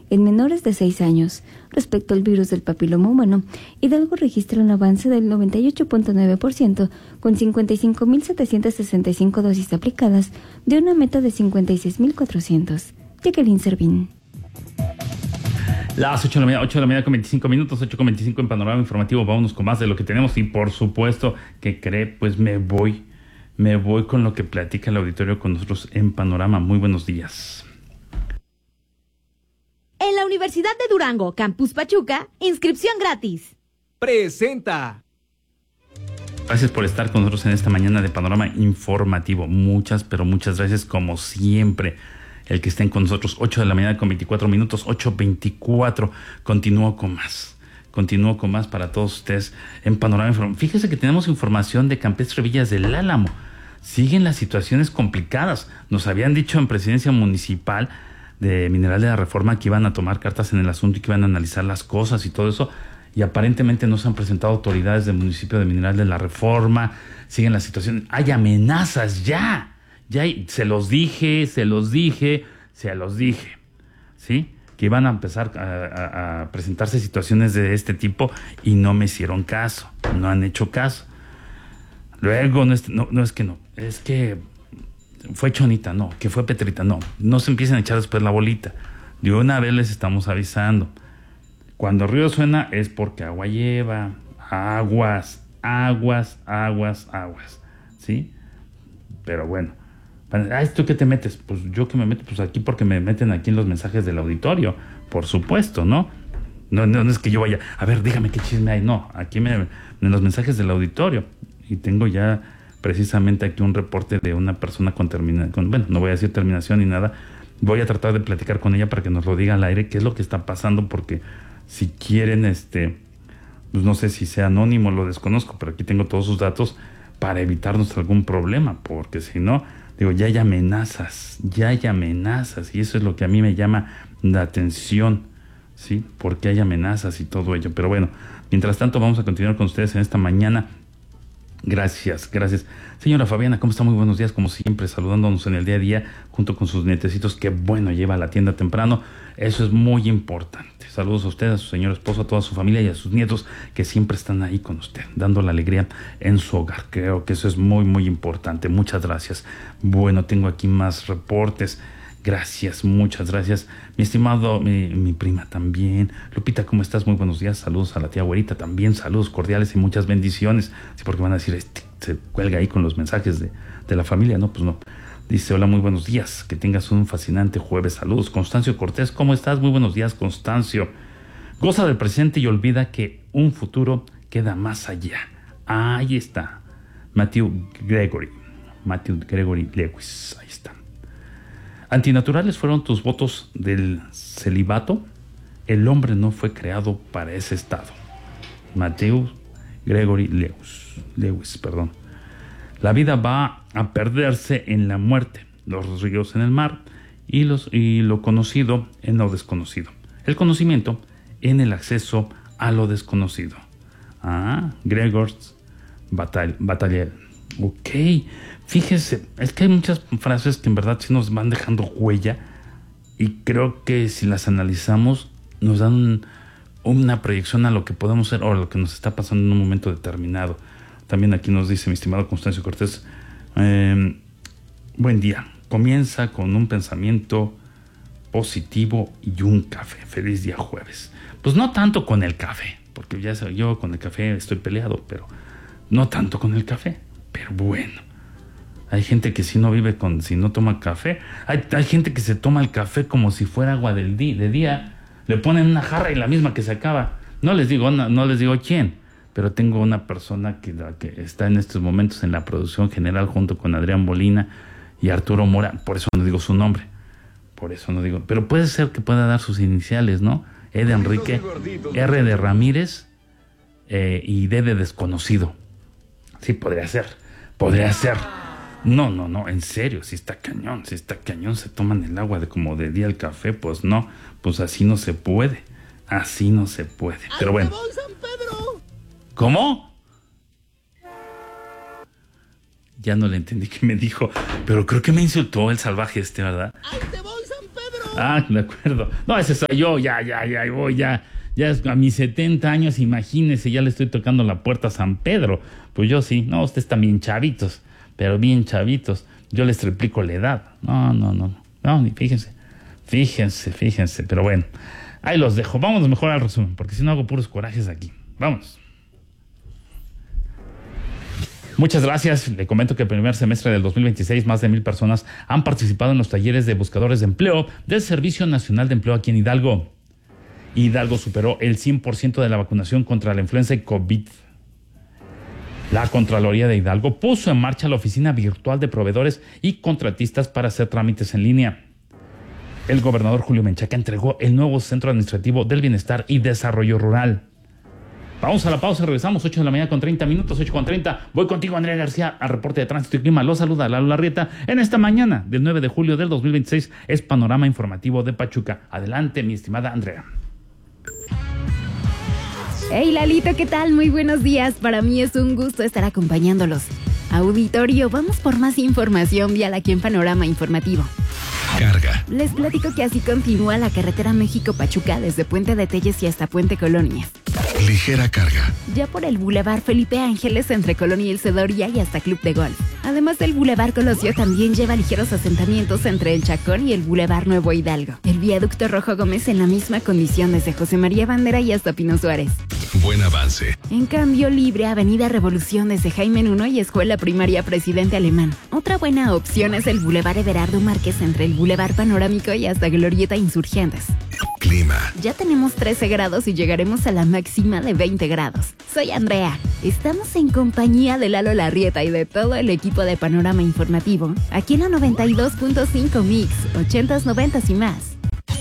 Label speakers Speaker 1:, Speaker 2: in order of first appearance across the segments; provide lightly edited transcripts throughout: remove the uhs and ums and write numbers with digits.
Speaker 1: en menores de 6 años. Respecto al virus del papiloma humano, Hidalgo registra un avance del 98.9%, con 55.765 dosis aplicadas, de una meta de 56.400. Jacqueline Servín.
Speaker 2: Las 8 de la mañana con 25 minutos, 8:25 en Panorama Informativo. Vámonos con más de lo que tenemos y por supuesto que pues me voy con lo que platica el auditorio con nosotros en Panorama. Muy buenos días.
Speaker 3: En la Universidad de Durango, Campus Pachuca, inscripción gratis.
Speaker 4: Presenta.
Speaker 2: Gracias por estar con nosotros en esta mañana de Panorama Informativo. Muchas gracias como siempre. El que estén con nosotros, 8 de la mañana con 24 minutos, 8:24. Continúo con más para todos ustedes en Panorama Informativo. Fíjese que tenemos información de Campestre Villas del Álamo. Siguen las situaciones complicadas. Nos habían dicho en Presidencia Municipal de Mineral de la Reforma que iban a tomar cartas en el asunto y que iban a analizar las cosas y todo eso. Y aparentemente no se han presentado autoridades del municipio de Mineral de la Reforma. Siguen las situaciones. Hay amenazas ya se los dije, ¿sí? Que iban a empezar a presentarse situaciones de este tipo y no me hicieron caso, no han hecho caso. Luego, es que fue Chonita, no, que fue Petrita, no se empiecen a echar después la bolita. De una vez les estamos avisando. Cuando el río suena es porque agua lleva, aguas, ¿sí? Pero bueno. ¿Tú qué te metes? Pues yo que me meto, pues aquí porque me meten aquí en los mensajes del auditorio, por supuesto, ¿no? No es que yo vaya, a ver, dígame qué chisme hay, no, aquí en los mensajes del auditorio, y tengo ya precisamente aquí un reporte de una persona bueno, no voy a decir terminación ni nada, voy a tratar de platicar con ella para que nos lo diga al aire, qué es lo que está pasando, porque si quieren, pues no sé si sea anónimo, lo desconozco, pero aquí tengo todos sus datos para evitarnos algún problema, porque si no, digo, ya hay amenazas, y eso es lo que a mí me llama la atención, ¿sí? Porque hay amenazas y todo ello. Pero bueno, mientras tanto vamos a continuar con ustedes en esta mañana. Gracias. Señora Fabiana, ¿cómo está? Muy buenos días, como siempre, saludándonos en el día a día, junto con sus nietecitos, que bueno, lleva a la tienda temprano. Eso es muy importante. Saludos a usted, a su señor esposo, a toda su familia y a sus nietos que siempre están ahí con usted, dando la alegría en su hogar. Creo que eso es muy, muy importante. Muchas gracias. Bueno, tengo aquí más reportes. Gracias, muchas gracias. Mi estimado, mi prima también. Lupita, ¿cómo estás? Muy buenos días. Saludos a la tía Güerita también. Saludos cordiales y muchas bendiciones. Sí, porque van a decir, se cuelga ahí con los mensajes de la familia. No, pues no. Dice, hola, muy buenos días, que tengas un fascinante jueves. Saludos. Constancio Cortés, ¿cómo estás? Muy buenos días, Constancio. Goza del presente y olvida que un futuro queda más allá. Ahí está. Matthew Gregory Lewis, ahí está. Antinaturales fueron tus votos del celibato. El hombre no fue creado para ese estado. Matthew Gregory Lewis. La vida va a perderse en la muerte, los ríos en el mar y lo conocido en lo desconocido. El conocimiento en el acceso a lo desconocido. Gregors Bataliel. Ok, fíjese, es que hay muchas frases que en verdad sí nos van dejando huella y creo que si las analizamos nos dan una proyección a lo que podemos ser o a lo que nos está pasando en un momento determinado. También aquí nos dice mi estimado Constancio Cortés, buen día, comienza con un pensamiento positivo y un café. Feliz día jueves. Pues no tanto con el café, porque ya yo con el café estoy peleado, pero no tanto con el café. Pero bueno, hay gente que si no toma café, hay gente que se toma el café como si fuera agua de día, le ponen una jarra y la misma que se acaba. No les digo quién, pero tengo una persona que está en estos momentos en la producción general junto con Adrián Molina y Arturo Mora, por eso no digo su nombre, pero puede ser que pueda dar sus iniciales, ¿no? E de Enrique, R de Ramírez y D de desconocido. Sí, podría ser. No, en serio, si está cañón, se toman el agua como de día el café, pues no, pues así no se puede. Pero bueno. ¿Cómo? Ya no le entendí qué me dijo, pero creo que me insultó el salvaje ¿verdad?
Speaker 5: ¡Ahí te voy, San Pedro!
Speaker 2: Ah, de acuerdo. No, ese soy yo, ya voy, ya a mis 70 años, imagínese, ya le estoy tocando la puerta a San Pedro. Pues yo sí, no, ustedes están bien chavitos, pero bien chavitos. Yo les triplico la edad. No, ni fíjense, pero bueno, ahí los dejo. Vamos mejor al resumen, porque si no hago puros corajes aquí. Vamos. Muchas gracias. Le comento que el primer semestre del 2026 más de 1,000 personas han participado en los talleres de buscadores de empleo del Servicio Nacional de Empleo aquí en Hidalgo. Hidalgo superó el 100% de la vacunación contra la influenza y COVID. La Contraloría de Hidalgo puso en marcha la oficina virtual de proveedores y contratistas para hacer trámites en línea. El gobernador Julio Menchaca entregó el nuevo Centro Administrativo del Bienestar y Desarrollo Rural. Vamos a la pausa, regresamos 8 de la mañana con 30 minutos, 8:30. Voy contigo, Andrea García, al reporte de tránsito y clima. Los saluda Lalo Larrieta. En esta mañana del 9 de julio del 2026 es Panorama Informativo de Pachuca. Adelante, mi estimada Andrea.
Speaker 3: Hey Lalito, ¿qué tal? Muy buenos días. Para mí es un gusto estar acompañándolos. Auditorio, vamos por más información vial aquí en Panorama Informativo.
Speaker 5: Carga.
Speaker 3: Les platico que así continúa la carretera México-Pachuca desde Puente de Telles y hasta Puente Colonias.
Speaker 5: Ligera carga.
Speaker 3: Ya por el Boulevard Felipe Ángeles entre Colonia y El Cedoria y hasta Club de Golf. Además del Boulevard Colosio también lleva ligeros asentamientos entre el Chacón y el Boulevard Nuevo Hidalgo. El viaducto Rojo Gómez en la misma condición desde José María Bandera y hasta Pino Suárez.
Speaker 5: Buen avance.
Speaker 3: En cambio, libre Avenida Revolución desde Jaime I y Escuela Primaria Presidente Alemán. Otra buena opción es el Boulevard Everardo Márquez entre el Boulevard Panorámico y hasta Glorieta Insurgentes.
Speaker 5: Clima.
Speaker 3: Ya tenemos 13 grados y llegaremos a la máxima de 20 grados. Soy Andrea. Estamos en compañía de Lalo Larrieta y de todo el equipo de Panorama Informativo. Aquí en la 92.5 Mix, 80s, 90s y más.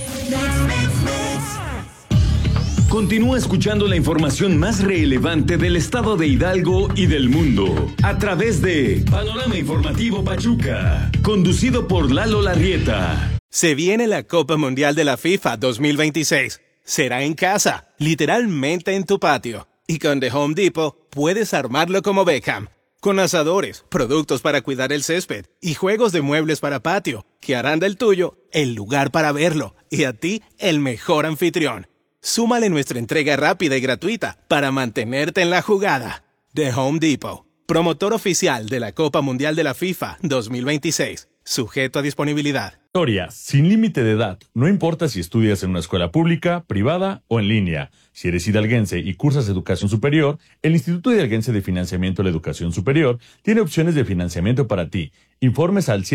Speaker 6: Continúa escuchando la información más relevante del estado de Hidalgo y del mundo a través de Panorama Informativo Pachuca, conducido por Lalo Larrieta.
Speaker 4: Se viene la Copa Mundial de la FIFA 2026. Será en casa, literalmente en tu patio. Y con The Home Depot puedes armarlo como Beckham. Con asadores, productos para cuidar el césped y juegos de muebles para patio, que harán del tuyo el lugar para verlo y a ti el mejor anfitrión. Súmale nuestra entrega rápida y gratuita para mantenerte en la jugada. The Home Depot, promotor oficial de la Copa Mundial de la FIFA 2026. Sujeto a disponibilidad.
Speaker 7: Sin límite de edad. No importa si estudias en una escuela pública, privada o en línea. Si eres hidalguense y cursas educación superior, el Instituto Hidalguense de Financiamiento de la Educación Superior tiene opciones de financiamiento para ti. Informes al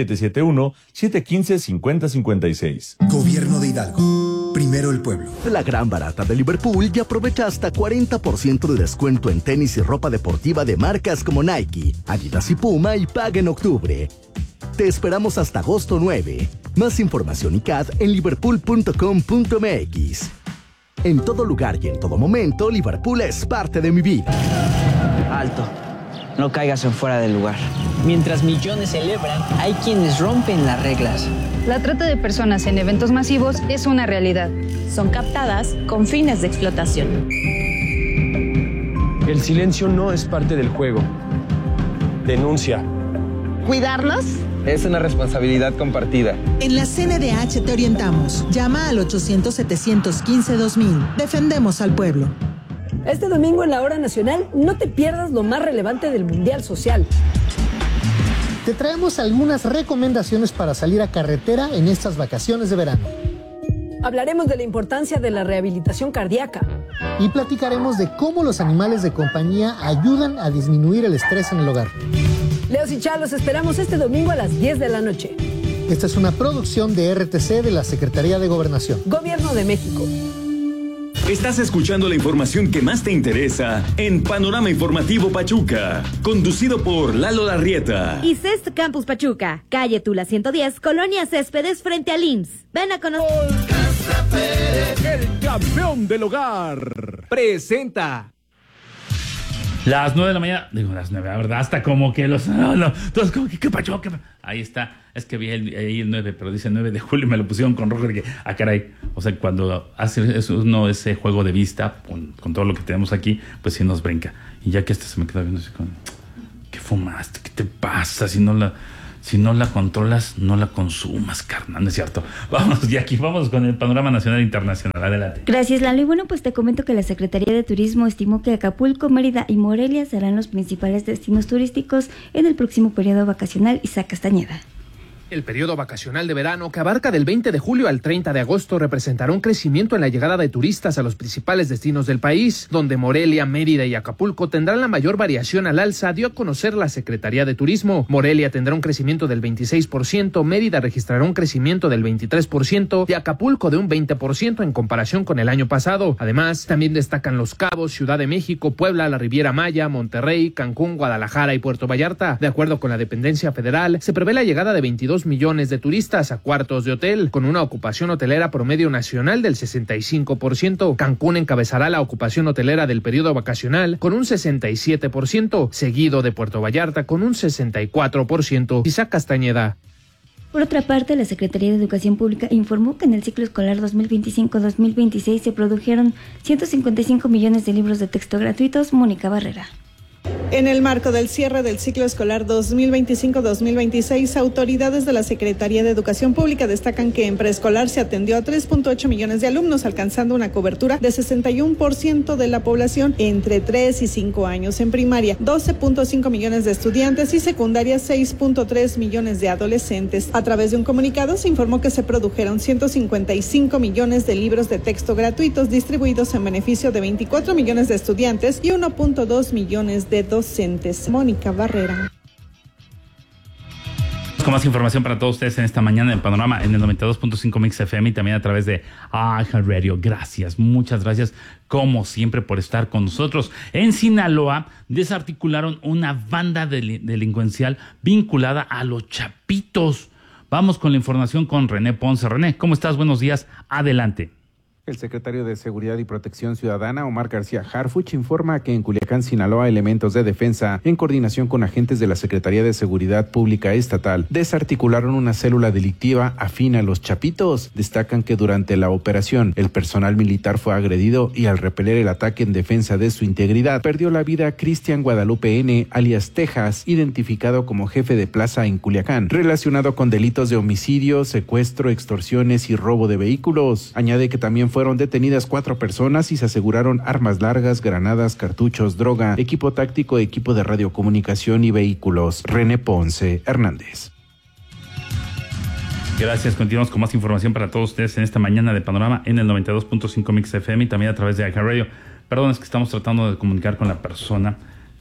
Speaker 7: 771-715-5056.
Speaker 8: Gobierno de Hidalgo. Primero el pueblo.
Speaker 9: La gran barata de Liverpool ya aprovecha hasta 40% de descuento en tenis y ropa deportiva de marcas como Nike, Adidas y Puma y paga en octubre. Te esperamos hasta agosto 9. Más información y CAD en liverpool.com.mx. En todo lugar y en todo momento, Liverpool es parte de mi vida.
Speaker 10: Alto. No caigas en fuera del lugar. Mientras millones celebran, hay quienes rompen las reglas.
Speaker 11: La trata de personas en eventos masivos es una realidad.
Speaker 12: Son captadas con fines de explotación.
Speaker 13: El silencio no es parte del juego. Denuncia.
Speaker 14: ¿Cuidarlos?
Speaker 13: Es una responsabilidad compartida.
Speaker 15: En la CNDH te orientamos. Llama al 800-715-2000. Defendemos al pueblo.
Speaker 16: Este domingo en la Hora Nacional no te pierdas lo más relevante del Mundial Social.
Speaker 17: Te traemos algunas recomendaciones para salir a carretera en estas vacaciones de verano.
Speaker 16: Hablaremos de la importancia de la rehabilitación cardíaca.
Speaker 17: Y platicaremos de cómo los animales de compañía ayudan a disminuir el estrés en el hogar.
Speaker 16: Leos y Chá, los esperamos este domingo a las 10 de la noche.
Speaker 17: Esta es una producción de RTC de la Secretaría de Gobernación.
Speaker 16: Gobierno de México.
Speaker 6: Estás escuchando la información que más te interesa en Panorama Informativo Pachuca, conducido por Lalo Larrieta.
Speaker 3: Y CEST Campus Pachuca, calle Tula 110, Colonia Céspedes frente al IMSS. Ven a conocer.
Speaker 4: El campeón del hogar presenta.
Speaker 2: Las 9 de la mañana, digo las 9, la verdad, hasta como que los... todos como que, ¿qué pacho? Ahí está, es que vi ahí el 9, pero dice 9 de julio, me lo pusieron con rojo, y dije, caray, o sea, cuando hace uno ese juego de vista, con todo lo que tenemos aquí, pues sí nos brinca. Y ya que se me queda viendo así con, ¿qué fumaste? ¿Qué te pasa? Si no la... Si no la controlas, no la consumas, carnal, ¿no es cierto? Vamos, Jackie, vamos con el panorama nacional e internacional. Adelante.
Speaker 1: Gracias, Lalo. Y bueno, pues te comento que la Secretaría de Turismo estimó que Acapulco, Mérida y Morelia serán los principales destinos turísticos en el próximo periodo vacacional. Isaac Castañeda.
Speaker 14: El periodo vacacional de verano, que abarca del 20 de julio al 30 de agosto, representará un crecimiento en la llegada de turistas a los principales destinos del país, donde Morelia, Mérida y Acapulco tendrán la mayor variación al alza, dio a conocer la Secretaría de Turismo. Morelia tendrá un crecimiento del 26%, Mérida registrará un crecimiento del 23% y Acapulco de un 20% en comparación con el año pasado. Además, también destacan Los Cabos, Ciudad de México, Puebla, la Riviera Maya, Monterrey, Cancún, Guadalajara y Puerto Vallarta. De acuerdo con la dependencia federal, se prevé la llegada de 22 millones de turistas a cuartos de hotel, con una ocupación hotelera promedio nacional del 65%. Cancún encabezará la ocupación hotelera del periodo vacacional con un 67%, seguido de Puerto Vallarta con un 64%. Isaac Castañeda.
Speaker 1: Por otra parte, la Secretaría de Educación Pública informó que en el ciclo escolar 2025-2026 se produjeron 155 millones de libros de texto gratuitos. Mónica Barrera.
Speaker 18: En el marco del cierre del ciclo escolar 2025-2026, autoridades de la Secretaría de Educación Pública destacan que en preescolar se atendió a 3.8 millones de alumnos, alcanzando una cobertura de 61% de la población entre 3 y 5 años. En primaria, 12.5 millones de estudiantes y secundaria, 6.3 millones de adolescentes. A través de un comunicado se informó que se produjeron 155 millones de libros de texto gratuitos distribuidos en beneficio de 24 millones de estudiantes y 1.2 millones de docentes. Mónica Barrera.
Speaker 2: Con más información para todos ustedes en esta mañana en Panorama en el 92.5 Mix FM y también a través de iHeartRadio. Gracias, muchas gracias como siempre por estar con nosotros. En Sinaloa desarticularon una banda delincuencial vinculada a los Chapitos. Vamos con la información con René Ponce. René, ¿cómo estás? Buenos días, adelante.
Speaker 19: El secretario de Seguridad y Protección Ciudadana, Omar García Harfuch, informa que en Culiacán, Sinaloa, elementos de defensa, en coordinación con agentes de la Secretaría de Seguridad Pública Estatal, desarticularon una célula delictiva afín a los Chapitos. Destacan que durante la operación, el personal militar fue agredido y al repeler el ataque en defensa de su integridad, perdió la vida Cristian Guadalupe N., alias Texas, identificado como jefe de plaza en Culiacán, relacionado con delitos de homicidio, secuestro, extorsiones y robo de vehículos. Añade que también fueron detenidas 4 personas y se aseguraron armas largas, granadas, cartuchos, droga, equipo táctico, equipo de radiocomunicación y vehículos. René Ponce Hernández.
Speaker 2: Gracias, continuamos con más información para todos ustedes en esta mañana de Panorama en el 92.5 Mix FM y también a través de iHeartRadio. Perdón, es que estamos tratando de comunicar con la persona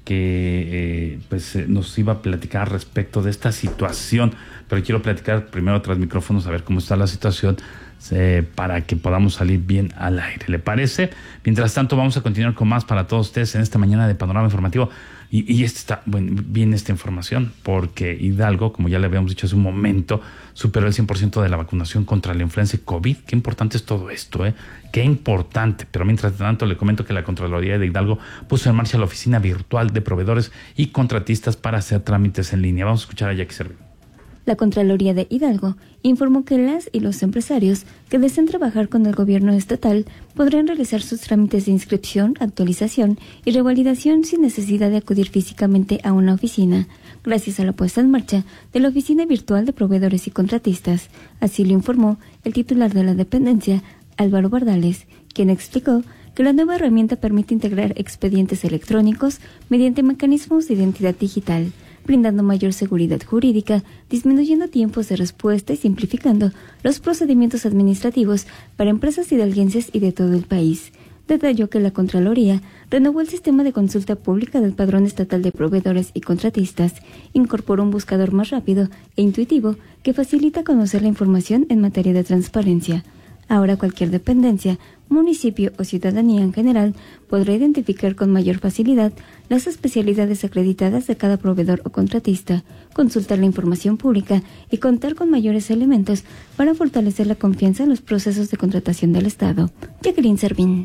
Speaker 2: que nos iba a platicar respecto de esta situación, pero quiero platicar primero tras micrófonos a ver cómo está la situación para que podamos salir bien al aire. ¿Le parece? Mientras tanto, vamos a continuar con más para todos ustedes en esta mañana de Panorama Informativo. Y viene esta información porque Hidalgo, como ya le habíamos dicho hace un momento, superó el 100% de la vacunación contra la influenza COVID. Qué importante es todo esto, qué importante. Pero mientras tanto, le comento que la Contraloría de Hidalgo puso en marcha la oficina virtual de proveedores y contratistas para hacer trámites en línea. Vamos a escuchar a Jackie Servín.
Speaker 1: La Contraloría de Hidalgo informó que las y los empresarios que deseen trabajar con el gobierno estatal podrán realizar sus trámites de inscripción, actualización y revalidación sin necesidad de acudir físicamente a una oficina, gracias a la puesta en marcha de la Oficina Virtual de Proveedores y Contratistas. Así lo informó el titular de la dependencia, Álvaro Bardales, quien explicó que la nueva herramienta permite integrar expedientes electrónicos mediante mecanismos de identidad digital, brindando mayor seguridad jurídica, disminuyendo tiempos de respuesta y simplificando los procedimientos administrativos para empresas hidalguenses y de todo el país. Detalló que la Contraloría renovó el sistema de consulta pública del Padrón Estatal de Proveedores y Contratistas, incorporó un buscador más rápido e intuitivo que facilita conocer la información en materia de transparencia. Ahora cualquier dependencia, municipio o ciudadanía en general podrá identificar con mayor facilidad las especialidades acreditadas de cada proveedor o contratista, consultar la información pública y contar con mayores elementos para fortalecer la confianza en los procesos de contratación del Estado. Jacqueline Servín.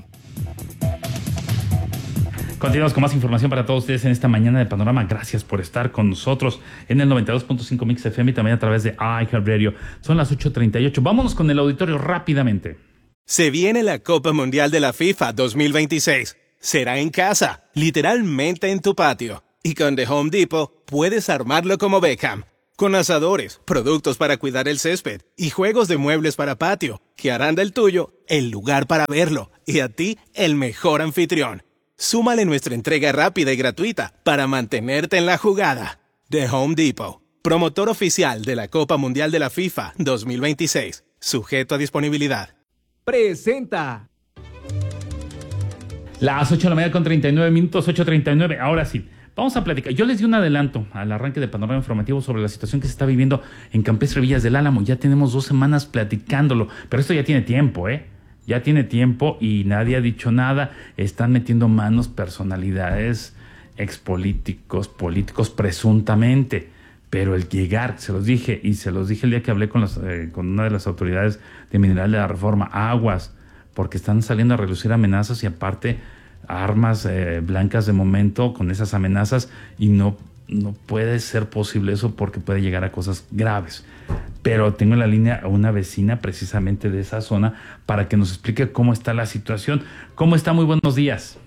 Speaker 2: Continuamos con más información para todos ustedes en esta mañana de Panorama. Gracias por estar con nosotros en el 92.5 Mix FM y también a través de iHeartRadio. Son las 8:38. Vámonos con el auditorio rápidamente.
Speaker 4: Se viene la Copa Mundial de la FIFA 2026. Será en casa, literalmente en tu patio. Y con The Home Depot puedes armarlo como Beckham. Con asadores, productos para cuidar el césped y juegos de muebles para patio, que harán del tuyo el lugar para verlo y a ti el mejor anfitrión. Súmale nuestra entrega rápida y gratuita para mantenerte en la jugada. The Home Depot, promotor oficial de la Copa Mundial de la FIFA 2026, sujeto a disponibilidad.
Speaker 13: Presenta.
Speaker 2: Las 8:39 a.m, 8:39, ahora sí. Vamos a platicar. Yo les di un adelanto al arranque de Panorama Informativo sobre la situación que se está viviendo en Campestre Villas del Álamo. Ya tenemos 2 semanas platicándolo, pero esto ya tiene tiempo, Ya tiene tiempo y nadie ha dicho nada. Están metiendo manos personalidades, expolíticos, políticos presuntamente. Pero el llegar, se los dije el día que hablé con una de las autoridades de Mineral de la Reforma, aguas, porque están saliendo a relucir amenazas y aparte armas blancas de momento con esas amenazas y no puede ser posible eso porque puede llegar a cosas graves. Pero tengo en la línea a una vecina precisamente de esa zona para que nos explique cómo está la situación. ¿Cómo está? Muy buenos días.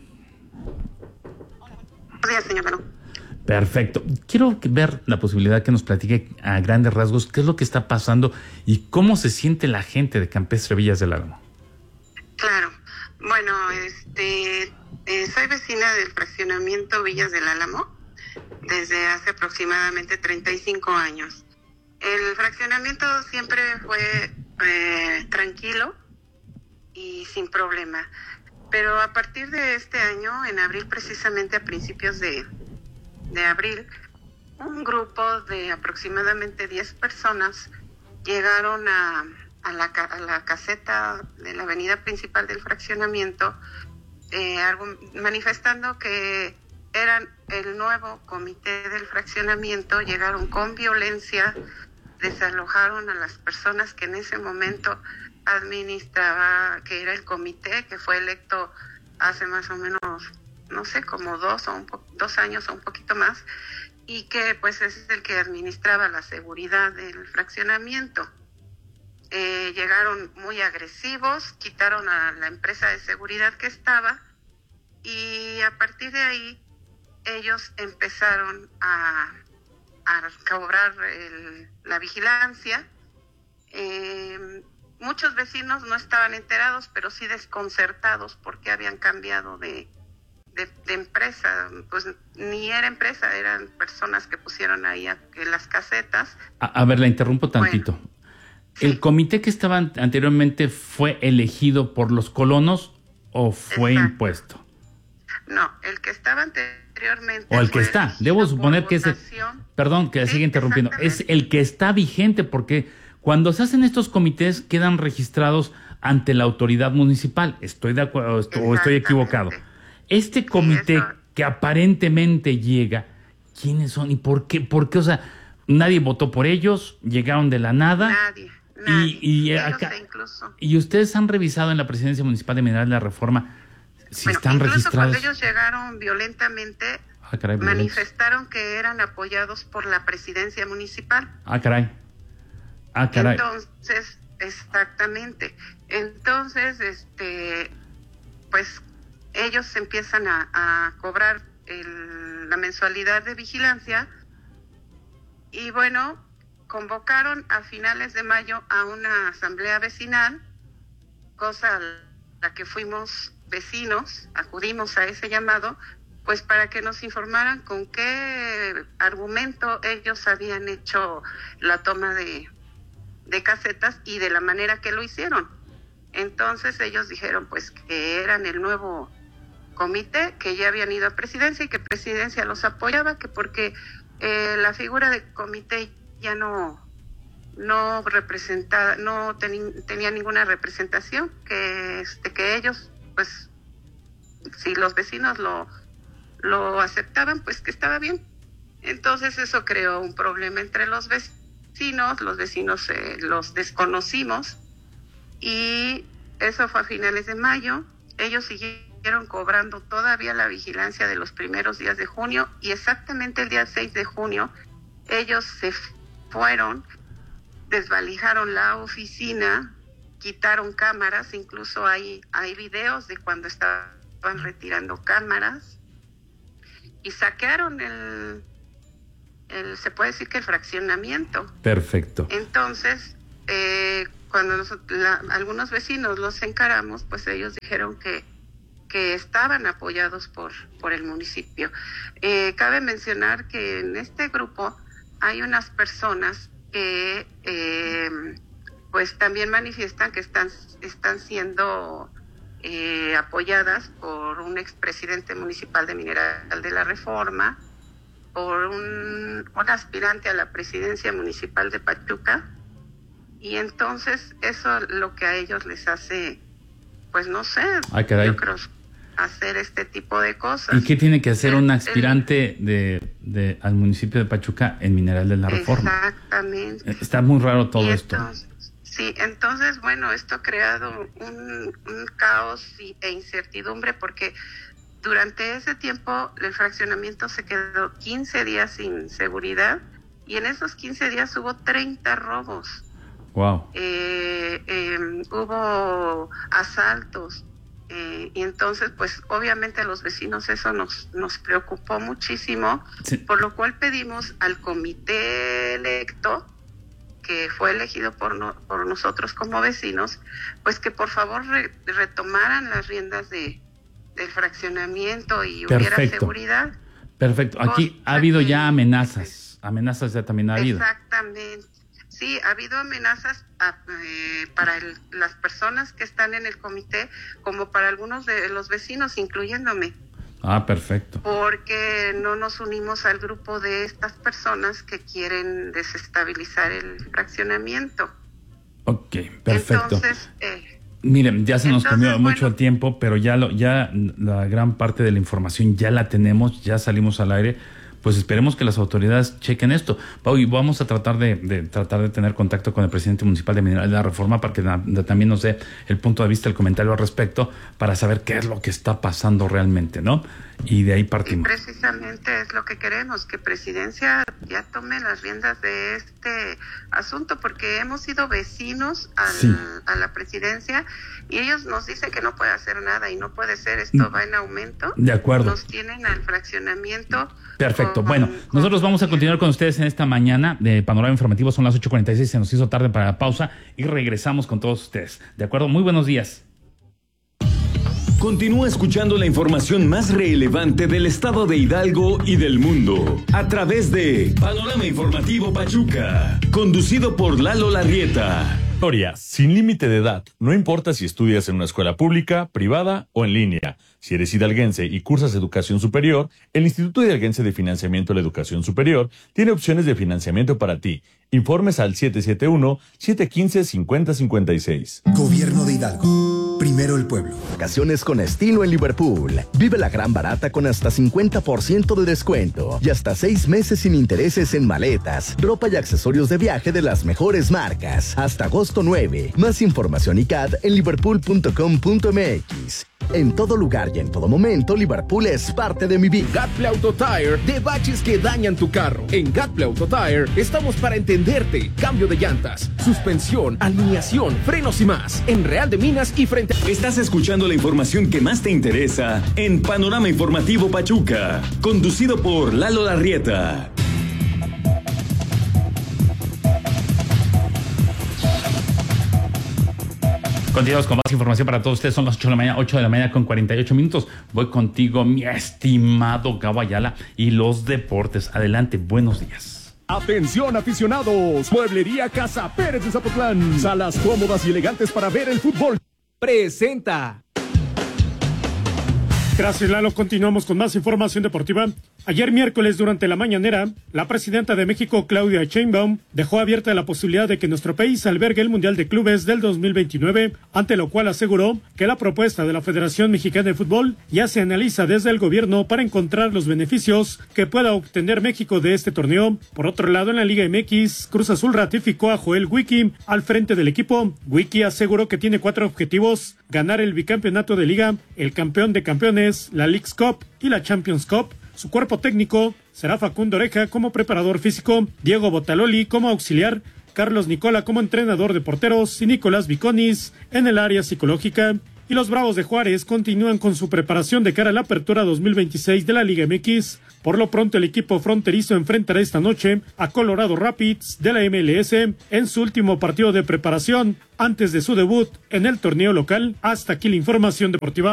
Speaker 20: Buenos días, señor Perú.
Speaker 2: Perfecto. Quiero ver la posibilidad que nos platique a grandes rasgos qué es lo que está pasando y cómo se siente la gente de Campestre Villas del Álamo.
Speaker 20: Claro. Bueno, soy vecina del fraccionamiento Villas del Álamo desde hace aproximadamente 35 años. El fraccionamiento siempre fue tranquilo y sin problema, pero a partir de este año, en abril, precisamente a principios de abril, un grupo de aproximadamente 10 personas llegaron a la caseta de la avenida principal del fraccionamiento, manifestando que eran el nuevo comité del fraccionamiento. Llegaron con violencia, desalojaron a las personas que en ese momento administraba, que era el comité, que fue electo hace más o menos, no sé, como 2 años o un poquito más, y que pues es el que administraba la seguridad del fraccionamiento. Llegaron muy agresivos, quitaron a la empresa de seguridad que estaba y a partir de ahí ellos empezaron a cobrar la vigilancia. Muchos vecinos no estaban enterados, pero sí desconcertados porque habían cambiado de empresa. Pues ni era empresa, eran personas que pusieron ahí las casetas.
Speaker 2: A ver, la interrumpo tantito. Bueno, sí. ¿El comité que estaba anteriormente fue elegido por los colonos o fue impuesto?
Speaker 20: No, el que estaba anteriormente.
Speaker 2: O el que está. Debo suponer que es. Perdón, que siga interrumpiendo. Es el que está vigente, porque cuando se hacen estos comités quedan registrados ante la autoridad municipal. ¿Estoy de acuerdo o estoy equivocado? Este comité que aparentemente llega, ¿quiénes son y por qué? Porque, o sea, nadie votó por ellos, llegaron de la nada.
Speaker 20: Nadie.
Speaker 2: Y acá, y ustedes han revisado en la Presidencia Municipal de Mineral de la Reforma si están registrados.
Speaker 20: Cuando ellos llegaron violentamente, manifestaron que eran apoyados por la Presidencia Municipal.
Speaker 2: Caray.
Speaker 20: Entonces, exactamente. Entonces, pues ellos empiezan a cobrar la mensualidad de vigilancia y bueno, convocaron a finales de mayo a una asamblea vecinal, cosa a la que fuimos vecinos, acudimos a ese llamado, pues para que nos informaran con qué argumento ellos habían hecho la toma de casetas y de la manera que lo hicieron. Entonces ellos dijeron pues que eran el nuevo comité, que ya habían ido a presidencia y que presidencia los apoyaba, que porque la figura de comité ya no representaba, no tenía ninguna representación, que ellos pues si los vecinos lo aceptaban, pues que estaba bien. Entonces eso creó un problema entre los vecinos los desconocimos y eso fue a finales de mayo. Ellos siguieron cobrando todavía la vigilancia de los primeros días de junio y exactamente el día 6 de junio ellos se fueron, desvalijaron la oficina, quitaron cámaras, incluso hay videos de cuando estaban retirando cámaras y saquearon se puede decir que el fraccionamiento.
Speaker 2: Perfecto.
Speaker 20: Entonces, cuando algunos vecinos los encaramos, pues ellos dijeron que estaban apoyados por el municipio. Cabe mencionar que en este grupo hay unas personas que pues también manifiestan que están siendo apoyadas por un expresidente municipal de Mineral de la Reforma, por un aspirante a la presidencia municipal de Pachuca, y entonces eso lo que a ellos les hace, pues no sé, yo creo, hacer este tipo de cosas.
Speaker 2: ¿Y qué tiene que hacer un aspirante al municipio de Pachuca en Mineral de la Reforma?
Speaker 20: Exactamente.
Speaker 2: Está muy raro todo esto.
Speaker 20: Sí, entonces, bueno, esto ha creado un caos e incertidumbre, porque durante ese tiempo el fraccionamiento se quedó 15 días sin seguridad, y en esos 15 días hubo 30 robos.
Speaker 2: Wow.
Speaker 20: Hubo asaltos, y entonces, pues, obviamente a los vecinos eso nos preocupó muchísimo, sí. Por lo cual pedimos al comité electo, que fue elegido por nosotros como vecinos, pues que por favor retomaran las riendas del fraccionamiento y hubiera seguridad. Perfecto.
Speaker 2: Aquí ha habido ya amenazas ya también ha habido.
Speaker 20: Exactamente. Sí, ha habido amenazas para las personas que están en el comité, como para algunos de los vecinos, incluyéndome.
Speaker 2: Ah, perfecto.
Speaker 20: Porque no nos unimos al grupo de estas personas que quieren desestabilizar el fraccionamiento.
Speaker 2: Ok, perfecto.
Speaker 20: Entonces,
Speaker 2: miren, ya se nos comió mucho el tiempo, pero ya la gran parte de la información ya la tenemos, ya salimos al aire. Pues esperemos que las autoridades chequen esto. Pau, y vamos a tratar de tener contacto con el presidente municipal de Mineral de la Reforma para que también nos dé el punto de vista, el comentario al respecto, para saber qué es lo que está pasando realmente, ¿no? Y de ahí partimos.
Speaker 20: Y precisamente es lo que queremos, que Presidencia ya tome las riendas de este asunto, porque hemos sido vecinos a la Presidencia y ellos nos dicen que no puede hacer nada, y no puede ser, esto va en aumento.
Speaker 2: De acuerdo.
Speaker 20: Nos tienen al fraccionamiento.
Speaker 2: Perfecto. Bueno, nosotros vamos a continuar con ustedes en esta mañana de Panorama Informativo. Son las 8:46, se nos hizo tarde para la pausa y regresamos con todos ustedes. ¿De acuerdo? Muy buenos días.
Speaker 6: Continúa escuchando la información más relevante del estado de Hidalgo y del mundo a través de Panorama Informativo Pachuca, conducido por Lalo Larrieta.
Speaker 7: Historia, sin límite de edad. No importa si estudias en una escuela pública, privada o en línea. Si eres hidalguense y cursas educación superior, el Instituto Hidalguense de Financiamiento a la Educación Superior tiene opciones de financiamiento para ti. Informes al 771-715-5056.
Speaker 8: Gobierno de Hidalgo. Primero el pueblo.
Speaker 9: Vacaciones con estilo en Liverpool. Vive la gran barata con hasta 50% de descuento y hasta 6 meses sin intereses en maletas, ropa y accesorios de viaje de las mejores marcas. Hasta agosto 9. Más información y CAD en liverpool.com.mx. En todo lugar y en todo momento, Liverpool es parte de mi vida.
Speaker 21: Gatplay Auto Tire, de baches que dañan tu carro. En Gatplay Auto Tire estamos para entenderte. Cambio de llantas, suspensión, alineación, frenos y más. En Real de Minas y frente.
Speaker 6: Estás escuchando la información que más te interesa en Panorama Informativo Pachuca, conducido por Lalo Larrieta.
Speaker 2: Continuamos con más información para todos ustedes. Son las 8 de la mañana con 48 minutos. Voy contigo, mi estimado Gabo Ayala, y los deportes. Adelante, buenos días.
Speaker 22: Atención, aficionados. Mueblería Casa Pérez de Zapotlán. Salas cómodas y elegantes para ver el fútbol. Presenta.
Speaker 23: Gracias, Lalo. Continuamos con más información deportiva. Ayer miércoles, durante la mañanera, la presidenta de México, Claudia Sheinbaum, dejó abierta la posibilidad de que nuestro país albergue el Mundial de Clubes del 2029, ante lo cual aseguró que la propuesta de la Federación Mexicana de Fútbol ya se analiza desde el gobierno para encontrar los beneficios que pueda obtener México de este torneo. Por otro lado, en la Liga MX, Cruz Azul ratificó a Joel Wiki al frente del equipo. Wiki aseguró que tiene 4 objetivos: ganar el bicampeonato de Liga, el campeón de campeones, la Leagues Cup y la Champions Cup. Su cuerpo técnico será Facundo Oreja como preparador físico, Diego Botaloli como auxiliar, Carlos Nicola como entrenador de porteros y Nicolás Viconis en el área psicológica. y los Bravos de Juárez continúan con su preparación de cara a la apertura 2026 de la Liga MX. Por lo pronto, el equipo fronterizo enfrentará esta noche a Colorado Rapids de la MLS en su último partido de preparación antes de su debut en el torneo local. Hasta aquí la información deportiva.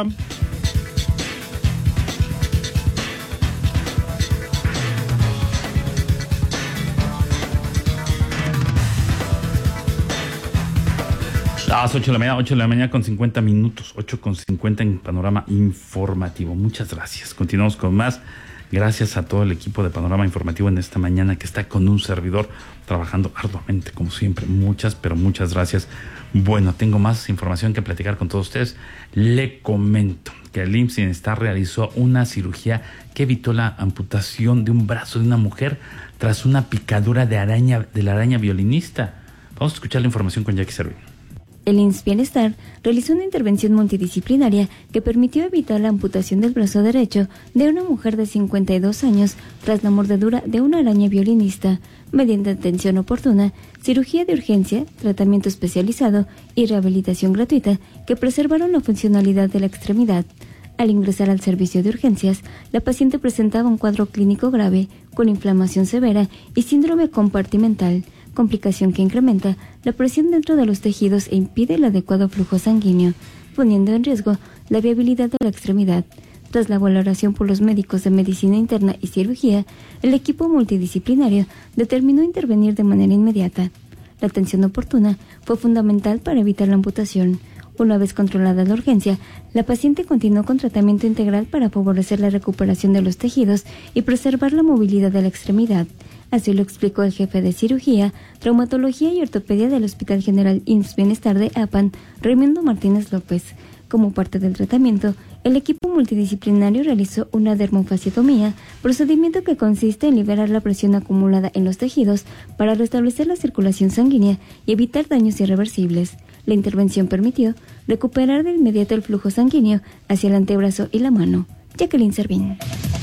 Speaker 2: Las 8 de la mañana con 50 minutos, 8:50 en Panorama Informativo. Muchas gracias. Continuamos con más. Gracias a todo el equipo de Panorama Informativo en esta mañana que está con un servidor trabajando arduamente, como siempre. Muchas gracias. Bueno, tengo más información que platicar con todos ustedes. Le comento que el IMSS Bienestar realizó una cirugía que evitó la amputación de un brazo de una mujer tras una picadura de la araña violinista. Vamos a escuchar la información con Jackie Servín.
Speaker 1: El IMSS Bienestar realizó una intervención multidisciplinaria que permitió evitar la amputación del brazo derecho de una mujer de 52 años tras la mordedura de una araña violinista, mediante atención oportuna, cirugía de urgencia, tratamiento especializado y rehabilitación gratuita que preservaron la funcionalidad de la extremidad. Al ingresar al servicio de urgencias, la paciente presentaba un cuadro clínico grave con inflamación severa y síndrome compartimental, complicación que incrementa la presión dentro de los tejidos e impide el adecuado flujo sanguíneo, poniendo en riesgo la viabilidad de la extremidad. Tras la valoración por los médicos de medicina interna y cirugía, el equipo multidisciplinario determinó intervenir de manera inmediata. La atención oportuna fue fundamental para evitar la amputación. Una vez controlada la urgencia, la paciente continuó con tratamiento integral para favorecer la recuperación de los tejidos y preservar la movilidad de la extremidad. Así lo explicó el jefe de cirugía, traumatología y ortopedia del Hospital General IMSS Bienestar de Apan, Raimundo Martínez López. Como parte del tratamiento, el equipo multidisciplinario realizó una dermofasciectomía, procedimiento que consiste en liberar la presión acumulada en los tejidos para restablecer la circulación sanguínea y evitar daños irreversibles. La intervención permitió recuperar de inmediato el flujo sanguíneo hacia el antebrazo y la mano. Jacqueline Servín.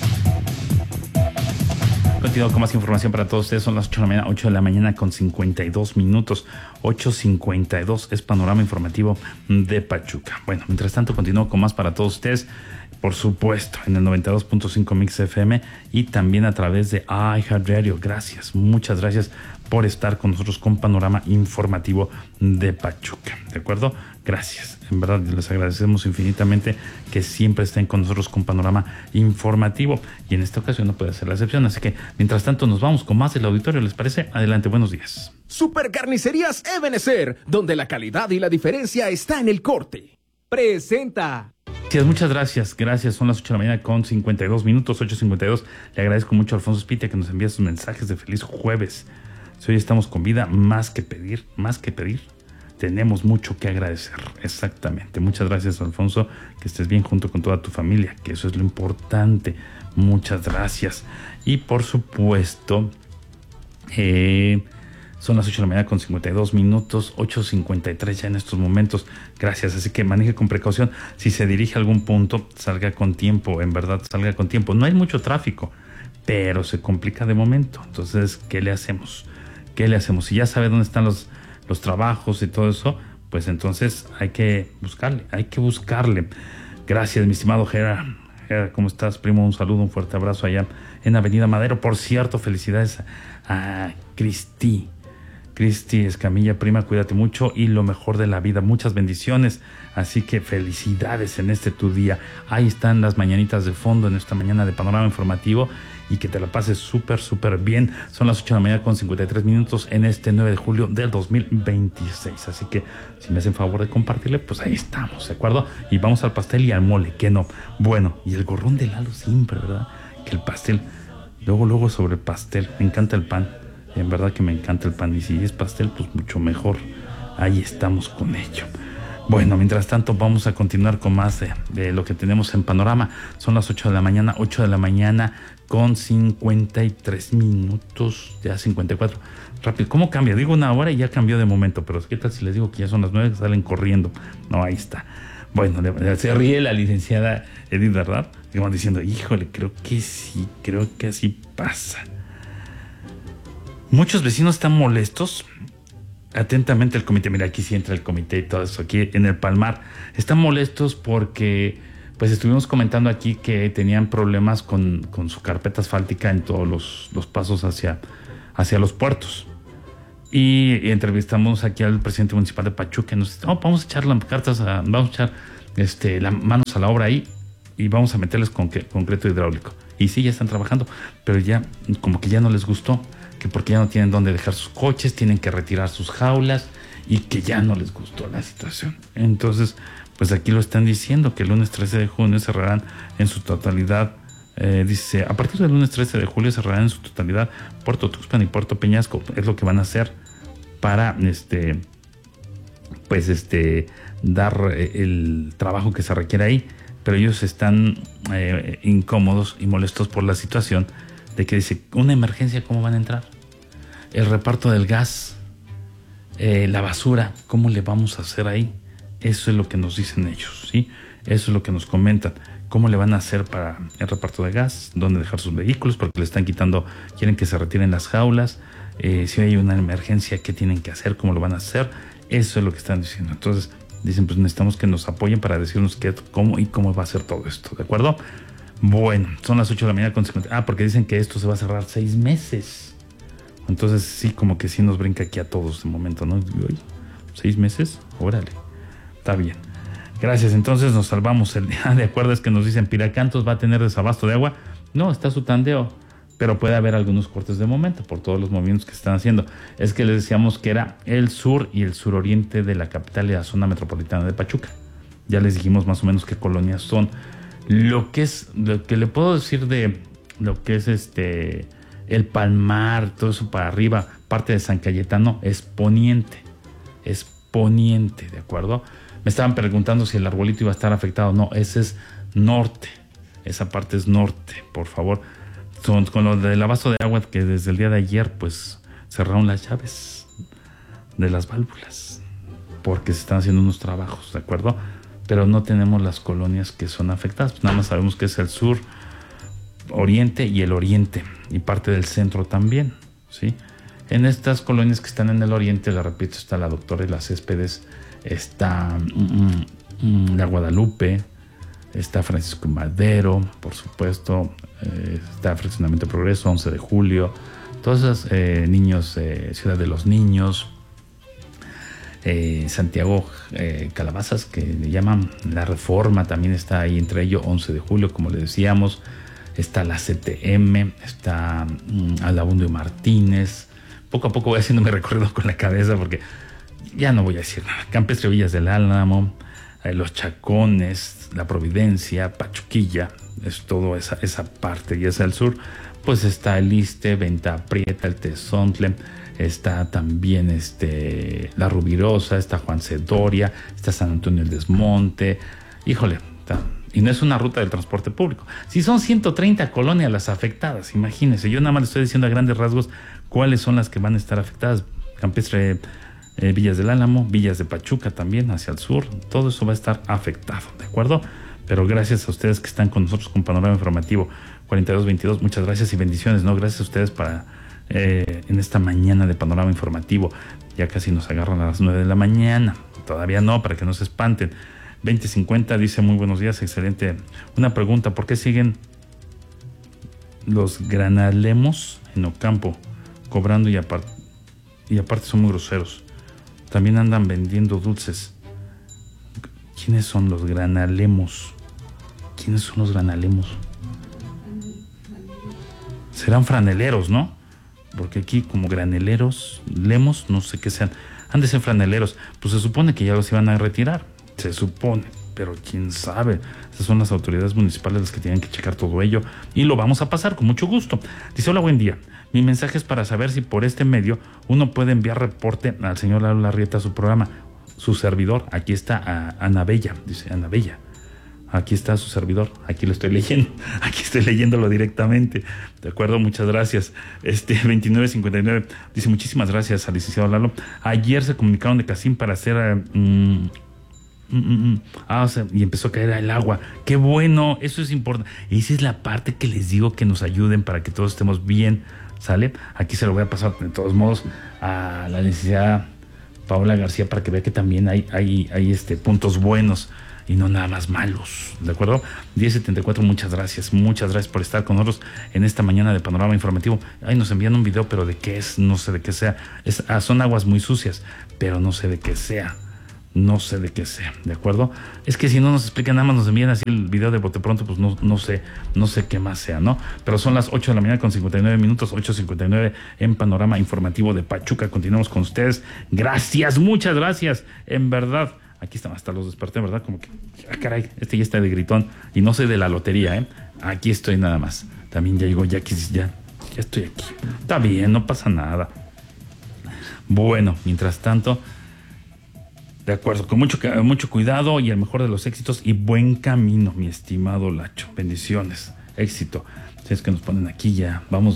Speaker 2: Continuo con más información para todos ustedes. Son las 8 de la mañana con 52 minutos. 8:52 es Panorama Informativo de Pachuca. Bueno, mientras tanto continúo con más para todos ustedes. Por supuesto, en el 92.5 Mix FM y también a través de iHeartRadio. Gracias, muchas gracias por estar con nosotros con Panorama Informativo de Pachuca. ¿De acuerdo? Gracias. En verdad, les agradecemos infinitamente que siempre estén con nosotros con Panorama Informativo. Y en esta ocasión no puede ser la excepción. Así que, mientras tanto, nos vamos con más del auditorio. ¿Les parece? Adelante, buenos días.
Speaker 21: Supercarnicerías Ebenezer, donde la calidad y la diferencia está en el corte. Presenta.
Speaker 2: Muchas gracias. Son las 8 de la mañana con 52 minutos, 8:52. Le agradezco mucho a Alfonso Spitia que nos envía sus mensajes de feliz jueves. Si hoy estamos con vida, más que pedir, tenemos mucho que agradecer. Exactamente. Muchas gracias, Alfonso. Que estés bien junto con toda tu familia, que eso es lo importante. Muchas gracias. Y por supuesto, son las 8 de la mañana con 52 minutos, 8:53 ya en estos momentos. Gracias, así que maneje con precaución. Si se dirige a algún punto, salga con tiempo, en verdad, salga con tiempo. No hay mucho tráfico, pero se complica de momento. Entonces, ¿qué le hacemos? Si ya sabe dónde están los trabajos y todo eso, pues entonces hay que buscarle. Gracias, mi estimado Gerard. Gerard, ¿cómo estás, primo? Un saludo, un fuerte abrazo allá en Avenida Madero. Por cierto, felicidades a Cristi Escamilla, prima, cuídate mucho y lo mejor de la vida, muchas bendiciones, así que felicidades en este tu día. Ahí están las mañanitas de fondo en esta mañana de Panorama Informativo y que te la pases súper bien. Son las 8 de la mañana con 53 minutos en este 9 de julio del 2026, así que si me hacen favor de compartirle, pues ahí estamos, ¿de acuerdo? Y vamos al pastel y al mole, que no. Bueno, y el gorrón de Lalo siempre, ¿verdad? Que el pastel, luego sobre el pastel, me encanta el pan. En verdad que me encanta el pan y si es pastel, pues mucho mejor. Ahí estamos con ello. Bueno, mientras tanto vamos a continuar con más de lo que tenemos en Panorama. Son las 8 de la mañana con 53 minutos, ya 54. Rápido, ¿cómo cambia? Digo una hora y ya cambió de momento, pero ¿qué tal si les digo que ya son las 9 salen corriendo? No, ahí está. Bueno, se ríe la licenciada Edith, ¿verdad? Digamos diciendo, híjole, creo que así pasa. Muchos vecinos están molestos atentamente el comité. Mira, aquí sí entra el comité y todo eso. Aquí en el Palmar están molestos porque pues estuvimos comentando aquí que tenían problemas con su carpeta asfáltica en todos los pasos hacia los puertos. Y entrevistamos aquí al presidente municipal de Pachuca y nos dice, vamos a echar las cartas, vamos a echar las manos a la obra ahí y vamos a meterles concreto hidráulico. Y sí, ya están trabajando, pero ya como que ya no les gustó, que porque ya no tienen dónde dejar sus coches, tienen que retirar sus jaulas y que ya no les gustó la situación. Entonces, pues aquí lo están diciendo, que el lunes 13 de junio cerrarán en su totalidad, dice, a partir del lunes 13 de julio cerrarán en su totalidad Puerto Tuxpan y Puerto Peñasco, es lo que van a hacer para dar el trabajo que se requiere ahí, pero ellos están incómodos y molestos por la situación de que dice, una emergencia, ¿cómo van a entrar? El reparto del gas, la basura, ¿cómo le vamos a hacer ahí? Eso es lo que nos dicen ellos, ¿sí? Eso es lo que nos comentan. ¿Cómo le van a hacer para el reparto de gas? ¿Dónde dejar sus vehículos? Porque le están quitando, quieren que se retiren las jaulas. Si hay una emergencia, ¿qué tienen que hacer? ¿Cómo lo van a hacer? Eso es lo que están diciendo. Entonces, dicen, pues necesitamos que nos apoyen para decirnos cómo va a ser todo esto, ¿de acuerdo? Bueno, son las 8 de la mañana con 50. Porque dicen que esto se va a cerrar 6 meses. Entonces, sí, como que sí nos brinca aquí a todos de momento, ¿no? 6 meses, órale. Está bien. Gracias. Entonces nos salvamos el día. De acuerdo, es que nos dicen Piracantos va a tener desabasto de agua. No, está su tandeo. Pero puede haber algunos cortes de momento por todos los movimientos que se están haciendo. Es que les decíamos que era el sur y el suroriente de la capital y la zona metropolitana de Pachuca. Ya les dijimos más o menos qué colonias son. Lo que le puedo decir de lo que es el Palmar, todo eso para arriba, parte de San Cayetano, es poniente. Es poniente, ¿de acuerdo? Me estaban preguntando si el arbolito iba a estar afectado. No, ese es norte. Esa parte es norte, por favor. Con lo del abasto de agua, que desde el día de ayer, pues, cerraron las llaves de las válvulas. Porque se están haciendo unos trabajos, ¿de acuerdo? Pero no tenemos las colonias que son afectadas. Pues nada más sabemos que es el sur, oriente y el oriente. Y parte del centro también, ¿sí? En estas colonias que están en el oriente, le repito, está la Doctora y las Céspedes, está la Guadalupe, está Francisco Madero, por supuesto, está Fraccionamiento Progreso, 11 de julio, todos esos niños, Ciudad de los Niños, Santiago Calabazas, que le llaman La Reforma, también está ahí entre ellos, 11 de julio, como le decíamos, está la CTM, está Alabundo y Martínez. Poco a poco voy haciendo mi recorrido con la cabeza porque ya no voy a decir nada. Campestre, Villas del Álamo, Los Chacones, La Providencia, Pachuquilla, es toda esa parte. Y hacia el sur, pues está el Iste, Venta Prieta, el Tezontle, está también La Rubirosa, está Juan Cedoria, está San Antonio del Desmonte. Híjole, está. Y no es una ruta del transporte público. Si son 130 colonias las afectadas, imagínense. Yo nada más le estoy diciendo a grandes rasgos cuáles son las que van a estar afectadas. Campestre, Villas del Álamo, Villas de Pachuca también, hacia el sur. Todo eso va a estar afectado, ¿de acuerdo? Pero gracias a ustedes que están con nosotros con Panorama Informativo 4222. Muchas gracias y bendiciones, ¿no? Gracias a ustedes en esta mañana de Panorama Informativo. Ya casi nos agarran a las 9 de la mañana. Todavía no, para que no se espanten. 2050 dice, muy buenos días, excelente. Una pregunta, ¿por qué siguen los granalemos en Ocampo cobrando y aparte son muy groseros? También andan vendiendo dulces. ¿Quiénes son los granalemos? ¿Quiénes son los granalemos? Serán franeleros, ¿no? Porque aquí como graneleros, lemos, no sé qué sean. Han de ser franeleros. Pues se supone que ya los iban a retirar. Se supone, pero quién sabe. Esas son las autoridades municipales las que tienen que checar todo ello y lo vamos a pasar con mucho gusto. Dice, hola, buen día. Mi mensaje es para saber si por este medio uno puede enviar reporte al señor Lalo Larrieta a su programa. Su servidor, aquí está Ana Bella, dice Ana Bella. Aquí está su servidor, aquí lo estoy leyendo, aquí estoy leyéndolo directamente. De acuerdo, muchas gracias. 2959 dice, muchísimas gracias al licenciado Lalo. Ayer se comunicaron de Casín para hacer... o sea, y empezó a caer el agua. ¡Qué bueno! Eso es importante. Esa es la parte que les digo, que nos ayuden para que todos estemos bien, ¿sale? Aquí se lo voy a pasar de todos modos a la licenciada Paola García, para que vea que también hay puntos buenos y no nada más malos, ¿de acuerdo? 1074, muchas gracias por estar con nosotros en esta mañana de Panorama Informativo. Ay, nos envían un video, pero ¿de qué es? No sé de qué sea. Son aguas muy sucias, pero no sé de qué sea. No sé de qué sea, ¿de acuerdo? Es que si no nos explican, nada más nos envían así el video de bote pronto, pues no sé qué más sea, ¿no? Pero son las 8 de la mañana con 59 minutos, 8:59 en Panorama Informativo de Pachuca. Continuamos con ustedes. Gracias, muchas gracias, en verdad. Aquí están, hasta los desperté, ¿verdad? Como que, caray, ya está de gritón. Y no soy de la lotería, ¿eh? Aquí estoy nada más. También ya llegó Jackie, ya estoy aquí. Está bien, no pasa nada. Bueno, mientras tanto, de acuerdo, con mucho cuidado y el mejor de los éxitos y buen camino, mi estimado Lacho. Bendiciones, éxito. Si es que nos ponen aquí ya, vámonos,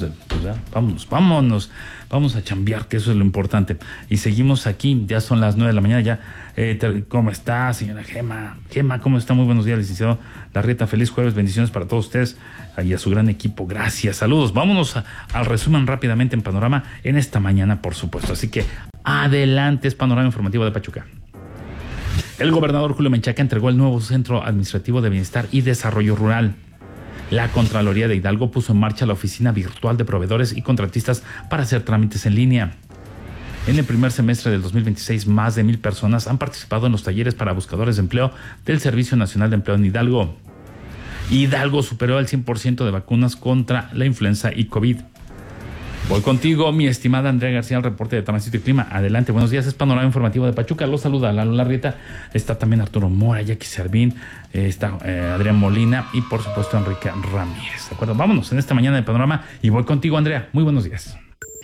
Speaker 2: vamos a chambear, que eso es lo importante. Y seguimos aquí, ya son las 9 de la mañana, ya. ¿Cómo está, señora Gema? Gema, ¿cómo está? Muy buenos días, licenciado Larrieta. Feliz jueves, bendiciones para todos ustedes y a su gran equipo. Gracias, saludos. Vámonos al resumen rápidamente en Panorama en esta mañana, por supuesto. Así que adelante, es Panorama Informativo de Pachuca. El gobernador Julio Menchaca entregó el nuevo Centro Administrativo de Bienestar y Desarrollo Rural. La Contraloría de Hidalgo puso en marcha la oficina virtual de proveedores y contratistas para hacer trámites en línea. En el primer semestre del 2026, más de 1,000 personas han participado en los talleres para buscadores de empleo del Servicio Nacional de Empleo en Hidalgo. Hidalgo superó el 100% de vacunas contra la influenza y COVID. Voy contigo, mi estimada Andrea García, al reporte de Tránsito y Clima. Adelante, buenos días, es Panorama Informativo de Pachuca. Los saluda Lalo Larrieta, está también Arturo Mora, Jackie Servín, está Adrián Molina y por supuesto Enrique Ramírez. ¿De acuerdo? Vámonos en esta mañana de Panorama y voy contigo, Andrea. Muy buenos días.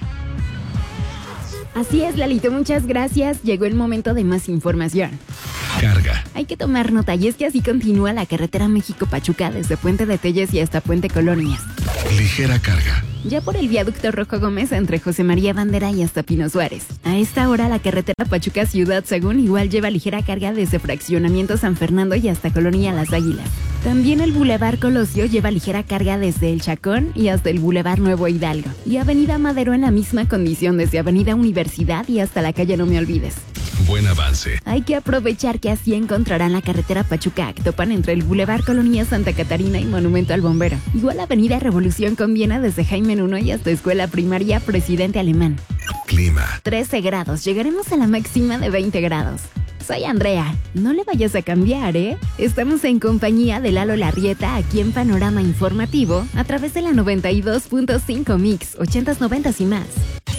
Speaker 3: Así es, Lalito, muchas gracias. Llegó el momento de más información.
Speaker 6: Carga.
Speaker 3: Hay que tomar nota y es que así continúa la carretera México-Pachuca desde Puente de Telles y hasta Puente Colonias.
Speaker 6: Ligera carga.
Speaker 3: Ya por el viaducto Rojo Gómez entre José María Bandera y hasta Pino Suárez. A esta hora la carretera Pachuca-Ciudad Según igual lleva ligera carga desde Fraccionamiento San Fernando y hasta Colonia Las Águilas. También el Boulevard Colosio lleva ligera carga desde el Chacón y hasta el Boulevard Nuevo Hidalgo. Y Avenida Madero en la misma condición desde Avenida Universidad y hasta la calle No Me Olvides.
Speaker 6: Buen avance.
Speaker 3: Hay que aprovechar que así encontrarán la carretera Pachuca-Actopan entre el Boulevard Colonia Santa Catarina y Monumento al Bombero. Igual Avenida Revolución conviene desde Jaime I y hasta Escuela Primaria Presidente Alemán.
Speaker 6: Clima.
Speaker 3: 13 grados. Llegaremos a la máxima de 20 grados. Soy Andrea. No le vayas a cambiar, ¿eh? Estamos en compañía de Lalo Larrieta aquí en Panorama Informativo a través de la 92.5 Mix, 80s, 90s y más.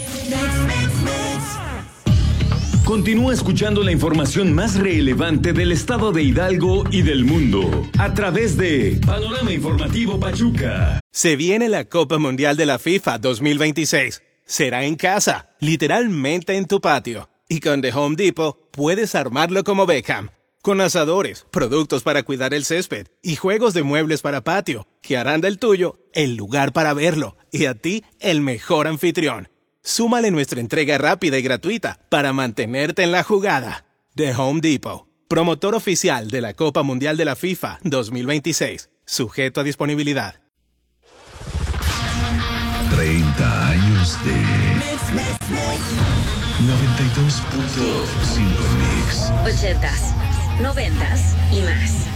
Speaker 6: Continúa escuchando la información más relevante del estado de Hidalgo y del mundo a través de Panorama Informativo Pachuca.
Speaker 4: Se viene la Copa Mundial de la FIFA 2026. Será en casa, literalmente en tu patio. Y con The Home Depot puedes armarlo como Beckham. Con asadores, productos para cuidar el césped y juegos de muebles para patio, que harán del tuyo el lugar para verlo y a ti el mejor anfitrión. Súmale nuestra entrega rápida y gratuita para mantenerte en la jugada. The Home Depot, promotor oficial de la Copa Mundial de la FIFA 2026. Sujeto a disponibilidad.
Speaker 6: 30 años de 92.5 Mix.
Speaker 5: 80s, 90s y más.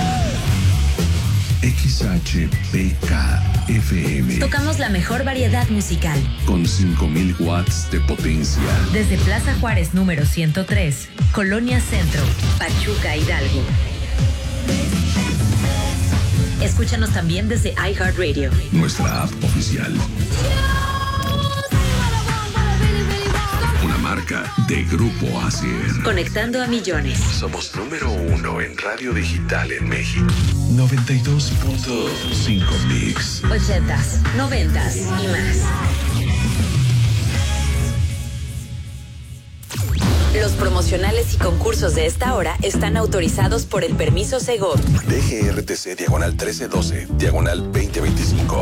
Speaker 6: XHPK-FM.
Speaker 5: Tocamos la mejor variedad musical.
Speaker 6: Con 5,000 watts de potencia.
Speaker 5: Desde Plaza Juárez número 103, Colonia Centro, Pachuca, Hidalgo. Escúchanos también desde iHeartRadio.
Speaker 6: Nuestra app oficial. Una marca de Grupo Asier.
Speaker 5: Conectando a millones.
Speaker 6: Somos número 1 en radio digital en México. 92.5 Mix.
Speaker 5: 80s, 90s y más. Los promocionales y concursos de esta hora están autorizados por el permiso Segov.
Speaker 6: DGRTC diagonal 1312, diagonal 2025.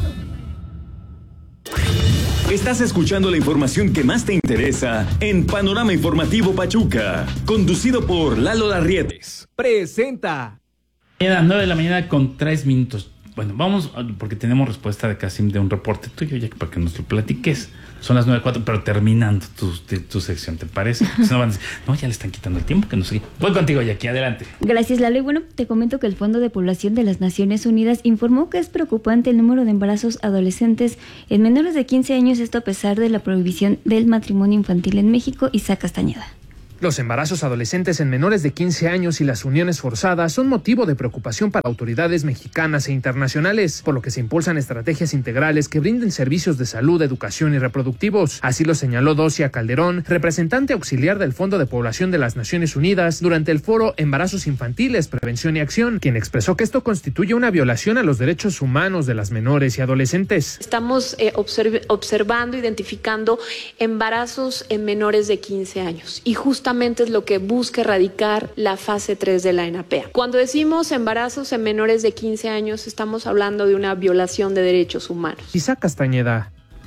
Speaker 6: Estás escuchando la información que más te interesa en Panorama Informativo Pachuca, conducido por Lalo Larrietes.
Speaker 14: Presenta.
Speaker 2: 9 de la mañana con 3 minutos. Bueno, vamos, porque tenemos respuesta de Kasim de un reporte tuyo, ya para que nos lo platiques. Son las 9:04, pero terminando tu sección, ¿te parece? Si no van a decir, no, ya le están quitando el tiempo, que no sé. Voy contigo, Jackie, adelante.
Speaker 1: Gracias, Lalo. Y bueno, te comento que el Fondo de Población de las Naciones Unidas informó que es preocupante el número de embarazos adolescentes en menores de 15 años, esto a pesar de la prohibición del matrimonio infantil en México. Isaac Castañeda.
Speaker 14: Los embarazos adolescentes en menores de 15 años y las uniones forzadas son motivo de preocupación para autoridades mexicanas e internacionales, por lo que se impulsan estrategias integrales que brinden servicios de salud, educación y reproductivos. Así lo señaló Docia Calderón, representante auxiliar del Fondo de Población de las Naciones Unidas, durante el foro Embarazos Infantiles, Prevención y Acción, quien expresó que esto constituye una violación a los derechos humanos de las menores y adolescentes.
Speaker 10: Estamos observando, identificando embarazos en menores de 15 años y justamente es lo que busca erradicar la fase 3 de la ENAPEA. Cuando decimos embarazos en menores de 15 años, estamos hablando de una violación de derechos humanos.
Speaker 14: Isaac Castañeda.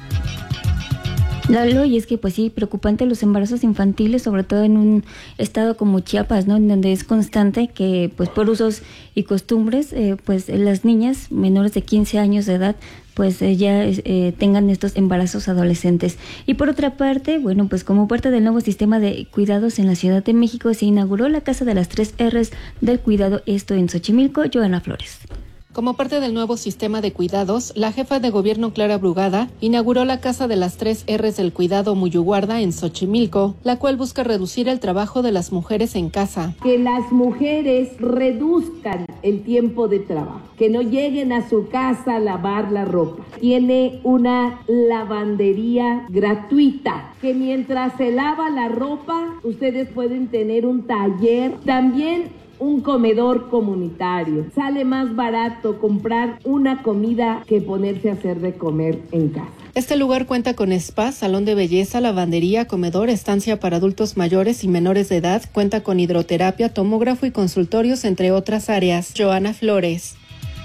Speaker 1: Lalo, y es que pues sí, preocupante los embarazos infantiles, sobre todo en un estado como Chiapas, ¿no? En donde es constante que pues por usos y costumbres, pues las niñas menores de 15 años de edad pues ya tengan estos embarazos adolescentes. Y por otra parte, bueno, pues como parte del nuevo sistema de cuidados en la Ciudad de México, se inauguró la Casa de las 3 R's del Cuidado, esto en Xochimilco. Joana Flores.
Speaker 11: Como parte del nuevo sistema de cuidados, la jefa de gobierno Clara Brugada inauguró la Casa de las 3 R's del Cuidado Muyuguarda en Xochimilco, la cual busca reducir el trabajo de las mujeres en casa.
Speaker 12: Que las mujeres reduzcan el tiempo de trabajo, que no lleguen a su casa a lavar la ropa. Tiene una lavandería gratuita, que mientras se lava la ropa, ustedes pueden tener un taller. También un comedor comunitario. Sale más barato comprar una comida que ponerse a hacer de comer en casa.
Speaker 11: Este lugar cuenta con spa, salón de belleza, lavandería, comedor, estancia para adultos mayores y menores de edad, cuenta con hidroterapia, tomógrafo y consultorios, entre otras áreas. Joana Flores.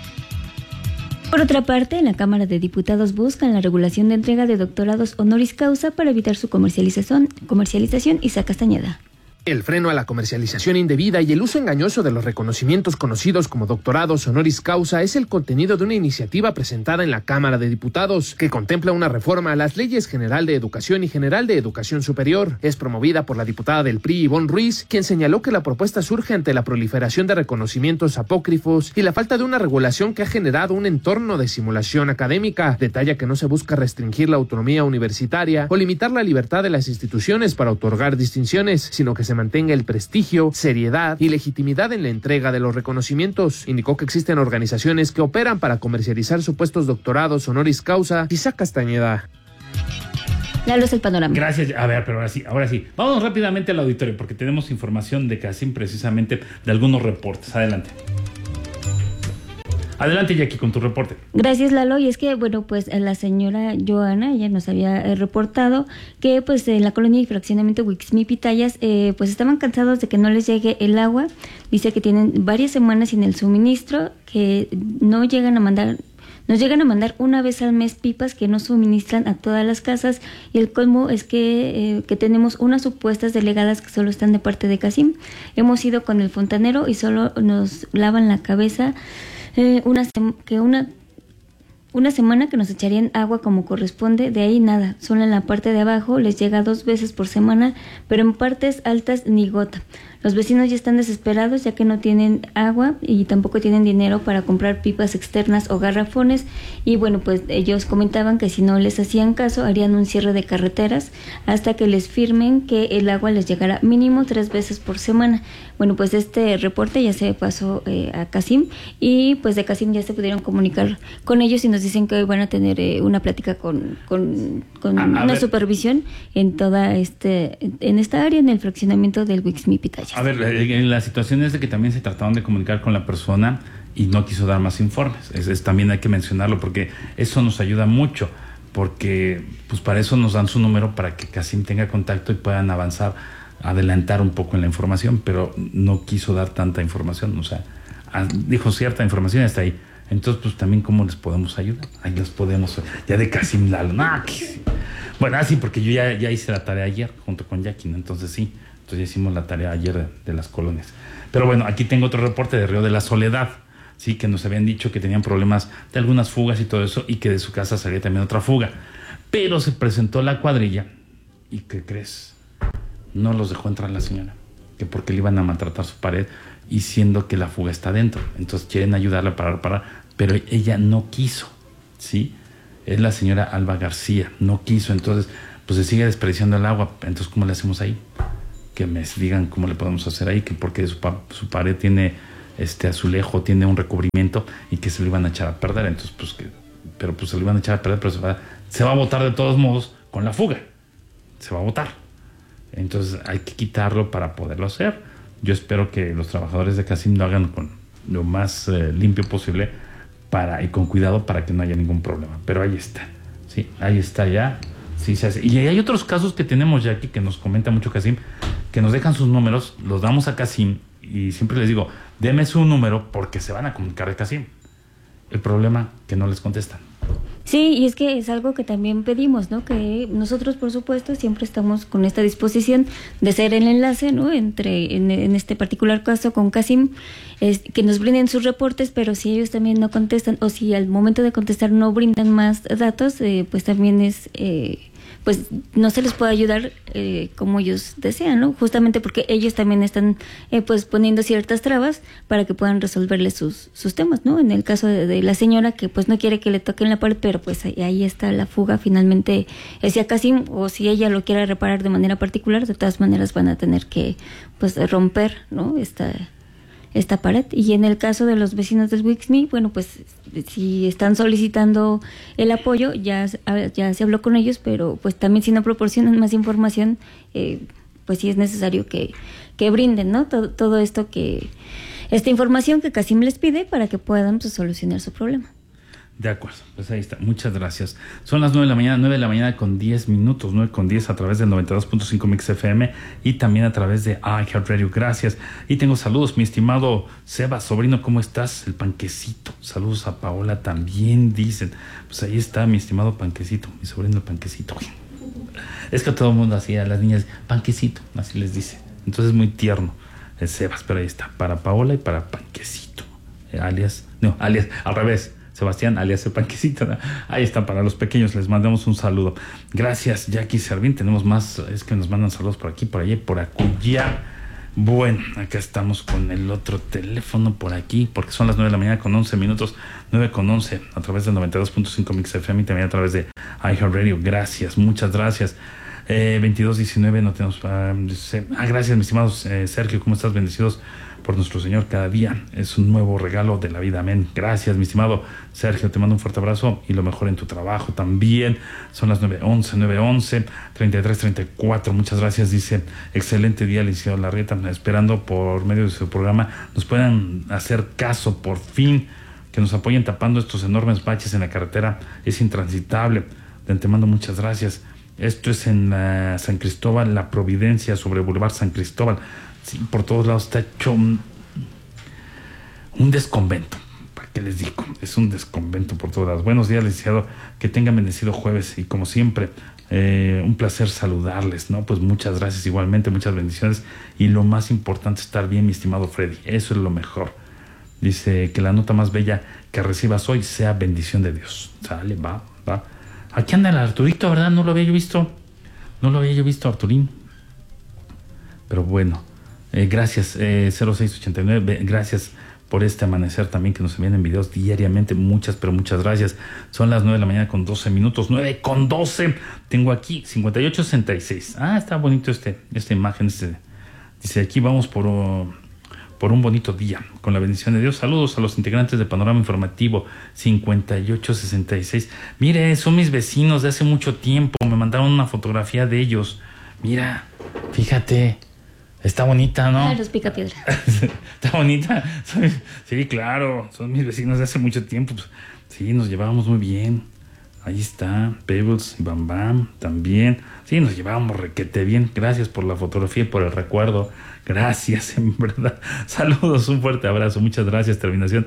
Speaker 1: Por otra parte, en la Cámara de Diputados buscan la regulación de entrega de doctorados honoris causa para evitar su comercialización. Isaac Castañeda.
Speaker 14: El freno a la comercialización indebida y el uso engañoso de los reconocimientos conocidos como doctorados honoris causa es el contenido de una iniciativa presentada en la Cámara de Diputados que contempla una reforma a las leyes General de Educación y General de Educación Superior. Es promovida por la diputada del PRI, Ivonne Ruiz, quien señaló que la propuesta surge ante la proliferación de reconocimientos apócrifos y la falta de una regulación que ha generado un entorno de simulación académica. Detalla que no se busca restringir la autonomía universitaria o limitar la libertad de las instituciones para otorgar distinciones, sino que se mantenga el prestigio, seriedad y legitimidad en la entrega de los reconocimientos. Indicó que existen organizaciones que operan para comercializar supuestos doctorados honoris causa. Isaac Castañeda.
Speaker 1: Lalo, es el panorama.
Speaker 2: Gracias. A ver, pero ahora sí. Vamos rápidamente al auditorio porque tenemos información de Kasim, precisamente de algunos reportes. Adelante. Adelante, Jackie, con tu reporte.
Speaker 1: Gracias, Lalo. Y es que, bueno, pues la señora Joana, ella nos había reportado que, pues, en la colonia y fraccionamiento Huixmí-Pitayas, pues estaban cansados de que no les llegue el agua. Dice que tienen varias semanas sin el suministro, que nos llegan a mandar una vez al mes pipas que no suministran a todas las casas, y el colmo es que tenemos unas supuestas delegadas que solo están de parte de Kasim. Hemos ido con el fontanero y solo nos lavan la cabeza una semana que nos echarían agua como corresponde, de ahí nada, solo en la parte de abajo les llega 2 veces por semana, pero en partes altas ni gota. Los vecinos ya están desesperados ya que no tienen agua y tampoco tienen dinero para comprar pipas externas o garrafones, y bueno, pues ellos comentaban que si no les hacían caso harían un cierre de carreteras hasta que les firmen que el agua les llegará mínimo 3 veces por semana. Bueno, pues este reporte ya se pasó a Kasim, y pues de Kasim ya se pudieron comunicar con ellos y nos dicen que hoy van a tener una plática con una supervisión en toda en esta área, en el fraccionamiento del Huixmí-Pitayas.
Speaker 2: A ver, la situación es de que también se trataron de comunicar con la persona y no quiso dar más informes. También hay que mencionarlo porque eso nos ayuda mucho, porque pues para eso nos dan su número para que Kasim tenga contacto y puedan adelantar un poco en la información, pero no quiso dar tanta información, o sea, dijo cierta información hasta ahí. Entonces, pues también, ¿cómo les podemos ayudar? Ahí les podemos, ya de Kasim Lalo. Bueno, sí, porque yo ya hice la tarea ayer junto con Jackie, ¿no? Entonces sí, ya hicimos la tarea ayer de las colonias. Pero bueno, aquí tengo otro reporte de Río de la Soledad. sí, que nos habían dicho que tenían problemas de algunas fugas y todo eso, y que de su casa salía también otra fuga. Pero se presentó la cuadrilla, ¿y qué crees? No los dejó entrar la señora, que porque le iban a maltratar su pared, y siendo que la fuga está dentro. Entonces quieren ayudarla a parar, pero ella no quiso, ¿sí? Es la señora Alba García, no quiso. Entonces pues se sigue desperdiciando el agua. Entonces, ¿cómo le hacemos ahí? Que me digan cómo le podemos hacer ahí, que porque su pared tiene azulejo, tiene un recubrimiento, y que se lo iban a echar a perder. Entonces pues se lo iban a echar a perder, pero se va a botar de todos modos con la fuga, se va a botar. Entonces hay que quitarlo para poderlo hacer. Yo espero que los trabajadores de Casim lo hagan con lo más limpio posible y con cuidado, para que no haya ningún problema. Pero ahí está, sí, ahí está ya. Sí, se hace. Y hay otros casos que tenemos ya aquí, que nos comenta mucho Casim, que nos dejan sus números, los damos a Casim, y siempre les digo, deme su número porque se van a comunicar de Casim. El problema, que no les contestan.
Speaker 1: Sí, y es que es algo que también pedimos, ¿no? Que nosotros, por supuesto, siempre estamos con esta disposición de ser el enlace, ¿no? En este particular caso con Casim, que nos brinden sus reportes, pero si ellos también no contestan, o si al momento de contestar no brindan más datos, pues también es... pues no se les puede ayudar como ellos desean, ¿no? Justamente porque ellos también están pues poniendo ciertas trabas para que puedan resolverles sus temas, ¿no? En el caso de la señora, que pues no quiere que le toquen la pared, pero pues ahí está la fuga, finalmente decía Casim, o si ella lo quiere reparar de manera particular, de todas maneras van a tener que pues romper, ¿no? Esta pared. Y en el caso de los vecinos del Wixmi, bueno, pues si están solicitando el apoyo, ya se habló con ellos, pero pues también si no proporcionan más información, pues sí es necesario que brinden, ¿no? Todo esto esta información que Casim les pide para que puedan pues solucionar su problema.
Speaker 2: De acuerdo, pues ahí está. Muchas gracias. Son las 9 de la mañana con 10 minutos, 9:10 a través del 92.5 Mix FM y también a través de iHeartRadio. Gracias. Y tengo saludos, mi estimado Seba, sobrino, ¿cómo estás? El Panquecito. Saludos a Paola también, dicen. Pues ahí está mi estimado Panquecito, mi sobrino el Panquecito. Es que todo el mundo así, a las niñas, Panquecito, así les dice. Entonces es muy tierno el Sebas, pero ahí está, para Paola y para Panquecito. Alias, al revés. Sebastián, alias el Panquecito. Ahí está, para los pequeños, les mandamos un saludo. Gracias, Jackie Servín. Tenemos más, es que nos mandan saludos por aquí, por allá, por acullá. Bueno, acá estamos con el otro teléfono por aquí, porque son las 9 de la mañana con 11 minutos, 9:11, a través del 92.5 Mix FM y también a través de iHeartRadio. Gracias, muchas gracias. 22:19, no tenemos... gracias, mi estimado Sergio, ¿cómo estás? Bendecidos por nuestro Señor cada día. Es un nuevo regalo de la vida. Amén. Gracias, mi estimado Sergio. Te mando un fuerte abrazo y lo mejor en tu trabajo también. Son las 9:11, 33:34. Muchas gracias. Dice, excelente día, licenciado Larrieta. Esperando por medio de su programa nos puedan hacer caso por fin, que nos apoyen tapando estos enormes baches en la carretera. Es intransitable. De antemano, muchas gracias. Esto es en San Cristóbal, La Providencia, sobre Boulevard San Cristóbal. Sí, por todos lados está hecho un desconvento. ¿Para qué les digo? Es un desconvento por todos lados. Buenos días, licenciado. Que tengan bendecido jueves. Y como siempre, un placer saludarles, ¿no? Pues muchas gracias igualmente, muchas bendiciones. Y lo más importante, estar bien, mi estimado Freddy. Eso es lo mejor. Dice que la nota más bella que recibas hoy sea bendición de Dios. Sale, va. Aquí anda el Arturito, ¿verdad? No lo había yo visto, Arturín. Pero bueno, gracias, 0689, gracias por este amanecer también que nos envían videos diariamente. Muchas, pero muchas gracias. Son las 9 de la mañana con 12 minutos, 9:12. Tengo aquí 5866. Está bonito esta imagen. Dice, aquí vamos por un bonito día, con la bendición de Dios. Saludos a los integrantes de Panorama Informativo 5866. Mire, son mis vecinos de hace mucho tiempo. Me mandaron una fotografía de ellos. Mira, fíjate. Está bonita, ¿no?
Speaker 1: Los Picapiedra.
Speaker 2: Está bonita. Sí, claro. Son mis vecinos de hace mucho tiempo. Pues, sí, nos llevábamos muy bien. Ahí está, Pebbles y Bam Bam también. Sí, nos llevábamos requete bien. Gracias por la fotografía y por el recuerdo. Gracias, en verdad. Saludos, un fuerte abrazo. Muchas gracias. Terminación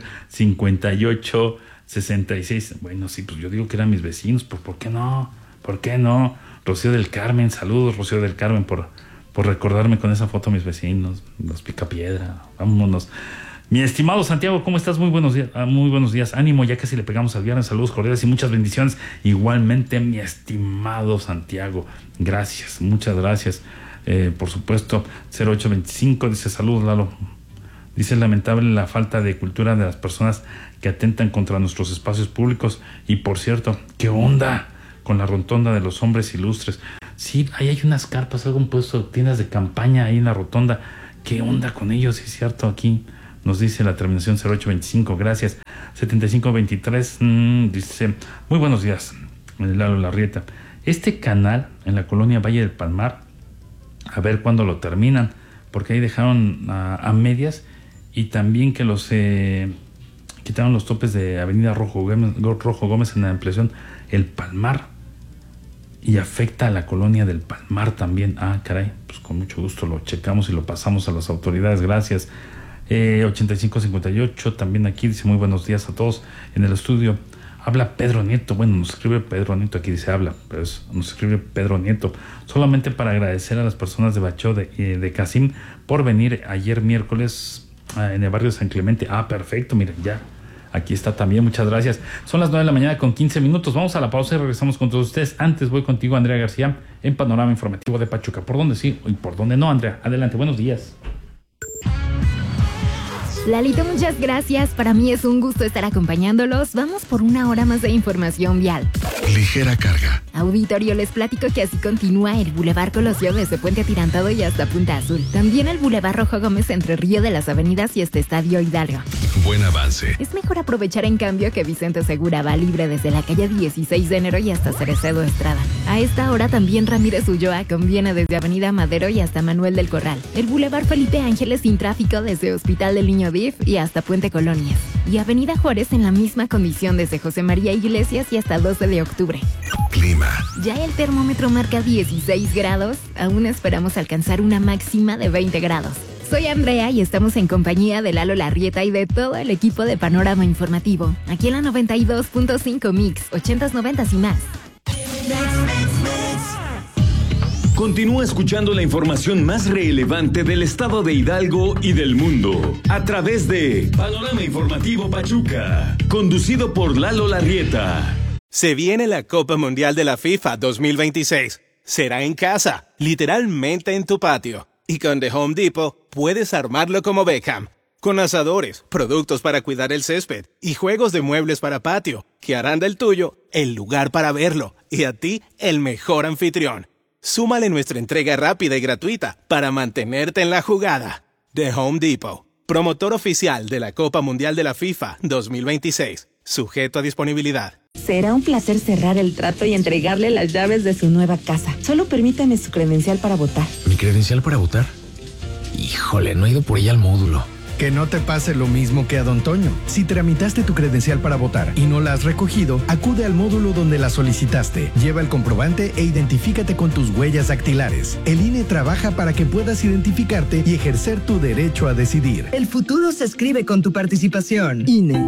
Speaker 2: 5866. Bueno, sí, pues yo digo que eran mis vecinos. Pues, ¿por qué no? Rocío del Carmen. Saludos, Rocío del Carmen, por recordarme con esa foto a mis vecinos. Los Picapiedra. Vámonos. Mi estimado Santiago, ¿cómo estás? Muy buenos días. Ánimo, ya casi le pegamos al viernes. Saludos cordiales y muchas bendiciones. Igualmente, mi estimado Santiago. Gracias, muchas gracias. Por supuesto, 0825 dice: saludos, Lalo. Dice: lamentable la falta de cultura de las personas que atentan contra nuestros espacios públicos. Y por cierto, ¿qué onda con la rotonda de los hombres ilustres? Sí, ahí hay unas carpas, algo puesto, tiendas de campaña ahí en la rotonda. ¿Qué onda con ellos? Sí, es cierto, aquí nos dice la terminación 0825, gracias. 7523 dice: muy buenos días, Lalo Larrieta. Este canal en la colonia Valle del Palmar, a ver cuándo lo terminan, porque ahí dejaron a medias, y también que los quitaron los topes de Avenida Rojo Gómez en la ampliación El Palmar, y afecta a la colonia del Palmar también. Ah, caray, pues con mucho gusto lo checamos y lo pasamos a las autoridades, gracias. 8558 también aquí dice: muy buenos días a todos en el estudio. Habla Pedro Nieto. Bueno, nos escribe Pedro Nieto, aquí dice habla, pero nos escribe Pedro Nieto. Solamente para agradecer a las personas de Bachó de Casim por venir ayer miércoles en el barrio de San Clemente. Ah, perfecto, miren, ya aquí está también, muchas gracias. Son las 9 de la mañana con 15 minutos. Vamos a la pausa y regresamos con todos ustedes. Antes voy contigo, Andrea García, en Panorama Informativo de Pachuca. ¿Por dónde sí y por dónde no, Andrea? Adelante, buenos días.
Speaker 3: Lalito, muchas gracias. Para mí es un gusto estar acompañándolos. Vamos por una hora más de información vial.
Speaker 15: Ligera carga.
Speaker 3: Auditorio, les platico que así continúa el Boulevard Colosio desde Puente Atirantado y hasta Punta Azul. También el Boulevard Rojo Gómez entre Río de las Avenidas y Estadio Hidalgo.
Speaker 15: Buen avance.
Speaker 3: Es mejor aprovechar en cambio que Vicente Segura va libre desde la calle 16 de enero y hasta Cerecedo Estrada. A esta hora también Ramírez Ulloa conviene desde Avenida Madero y hasta Manuel del Corral. El Boulevard Felipe Ángeles sin tráfico desde Hospital del Niño DIF y hasta Puente Colonias. Y Avenida Juárez en la misma condición desde José María Iglesias y hasta 12 de octubre.
Speaker 15: Clima.
Speaker 3: Ya el termómetro marca 16 grados. Aún esperamos alcanzar una máxima de 20 grados. Soy Andrea y estamos en compañía de Lalo Larrieta y de todo el equipo de Panorama Informativo. Aquí en la 92.5 Mix, 80s, 90s y más.
Speaker 6: Continúa escuchando la información más relevante del estado de Hidalgo y del mundo a través de Panorama Informativo Pachuca, conducido por Lalo Larrieta.
Speaker 4: Se viene la Copa Mundial de la FIFA 2026. Será en casa, literalmente en tu patio. Y con The Home Depot puedes armarlo como Beckham, con asadores, productos para cuidar el césped y juegos de muebles para patio, que harán del tuyo el lugar para verlo y a ti el mejor anfitrión. Súmale nuestra entrega rápida y gratuita para mantenerte en la jugada. The Home Depot, promotor oficial de la Copa Mundial de la FIFA 2026, sujeto a disponibilidad.
Speaker 16: Será un placer cerrar el trato y entregarle las llaves de su nueva casa. Solo permítame su credencial para votar.
Speaker 17: ¿Mi credencial para votar? Híjole, no he ido por ella al módulo.
Speaker 24: Que no te pase lo mismo que a Don Toño. Si tramitaste tu credencial para votar y no la has recogido, acude al módulo donde la solicitaste. Lleva el comprobante e identifícate con tus huellas dactilares. El INE trabaja para que puedas identificarte y ejercer tu derecho a decidir.
Speaker 25: El futuro se escribe con tu participación.
Speaker 16: INE.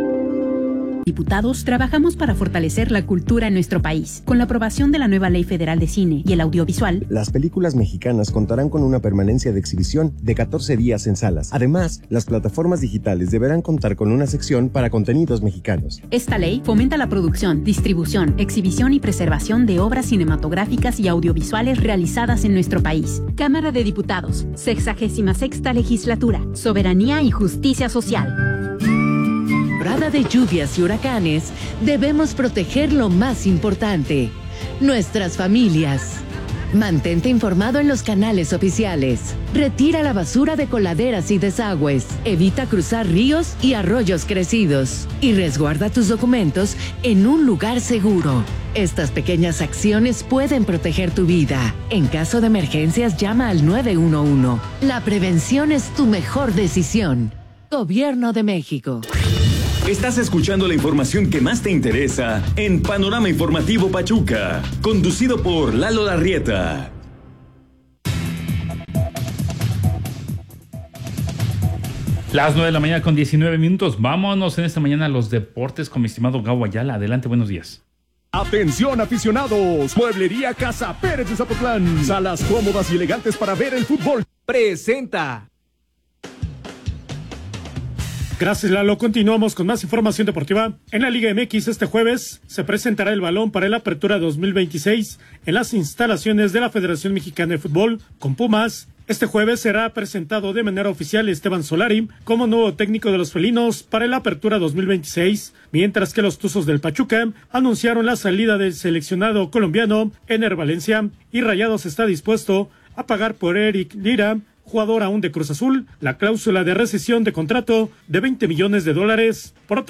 Speaker 26: Diputados, trabajamos para fortalecer la cultura en nuestro país. Con la aprobación de la nueva Ley Federal de Cine y el Audiovisual,
Speaker 27: las películas mexicanas contarán con una permanencia de exhibición de 14 días en salas. Además, las plataformas digitales deberán contar con una sección para contenidos mexicanos.
Speaker 26: Esta ley fomenta la producción, distribución, exhibición y preservación de obras cinematográficas y audiovisuales realizadas en nuestro país. Cámara de Diputados, 66ª Legislatura, Soberanía y Justicia Social.
Speaker 28: Temporada de lluvias y huracanes, debemos proteger lo más importante, nuestras familias. Mantente informado en los canales oficiales. Retira la basura de coladeras y desagües. Evita cruzar ríos y arroyos crecidos. Y resguarda tus documentos en un lugar seguro. Estas pequeñas acciones pueden proteger tu vida. En caso de emergencias, llama al 911. La prevención es tu mejor decisión. Gobierno de México.
Speaker 6: Estás escuchando la información que más te interesa en Panorama Informativo Pachuca, conducido por Lalo Larrieta.
Speaker 2: Las 9 de la mañana con 19 minutos. Vámonos en esta mañana a los deportes con mi estimado Gabo Ayala. Adelante, buenos días.
Speaker 22: Atención aficionados, Mueblería Casa Pérez de Zapotlán, salas cómodas y elegantes para ver el fútbol.
Speaker 21: Presenta.
Speaker 7: Gracias, Lalo. Continuamos con más información deportiva. En la Liga MX este jueves se presentará el balón para la Apertura 2026 en las instalaciones de la Federación Mexicana de Fútbol con Pumas. Este jueves será presentado de manera oficial Esteban Solari como nuevo técnico de los felinos para la Apertura 2026, mientras que los Tuzos del Pachuca anunciaron la salida del seleccionado colombiano Ener Valencia y Rayados está dispuesto a pagar por Eric Lira, jugador aún de Cruz Azul, la cláusula de rescisión de contrato de $20 millones. Por otro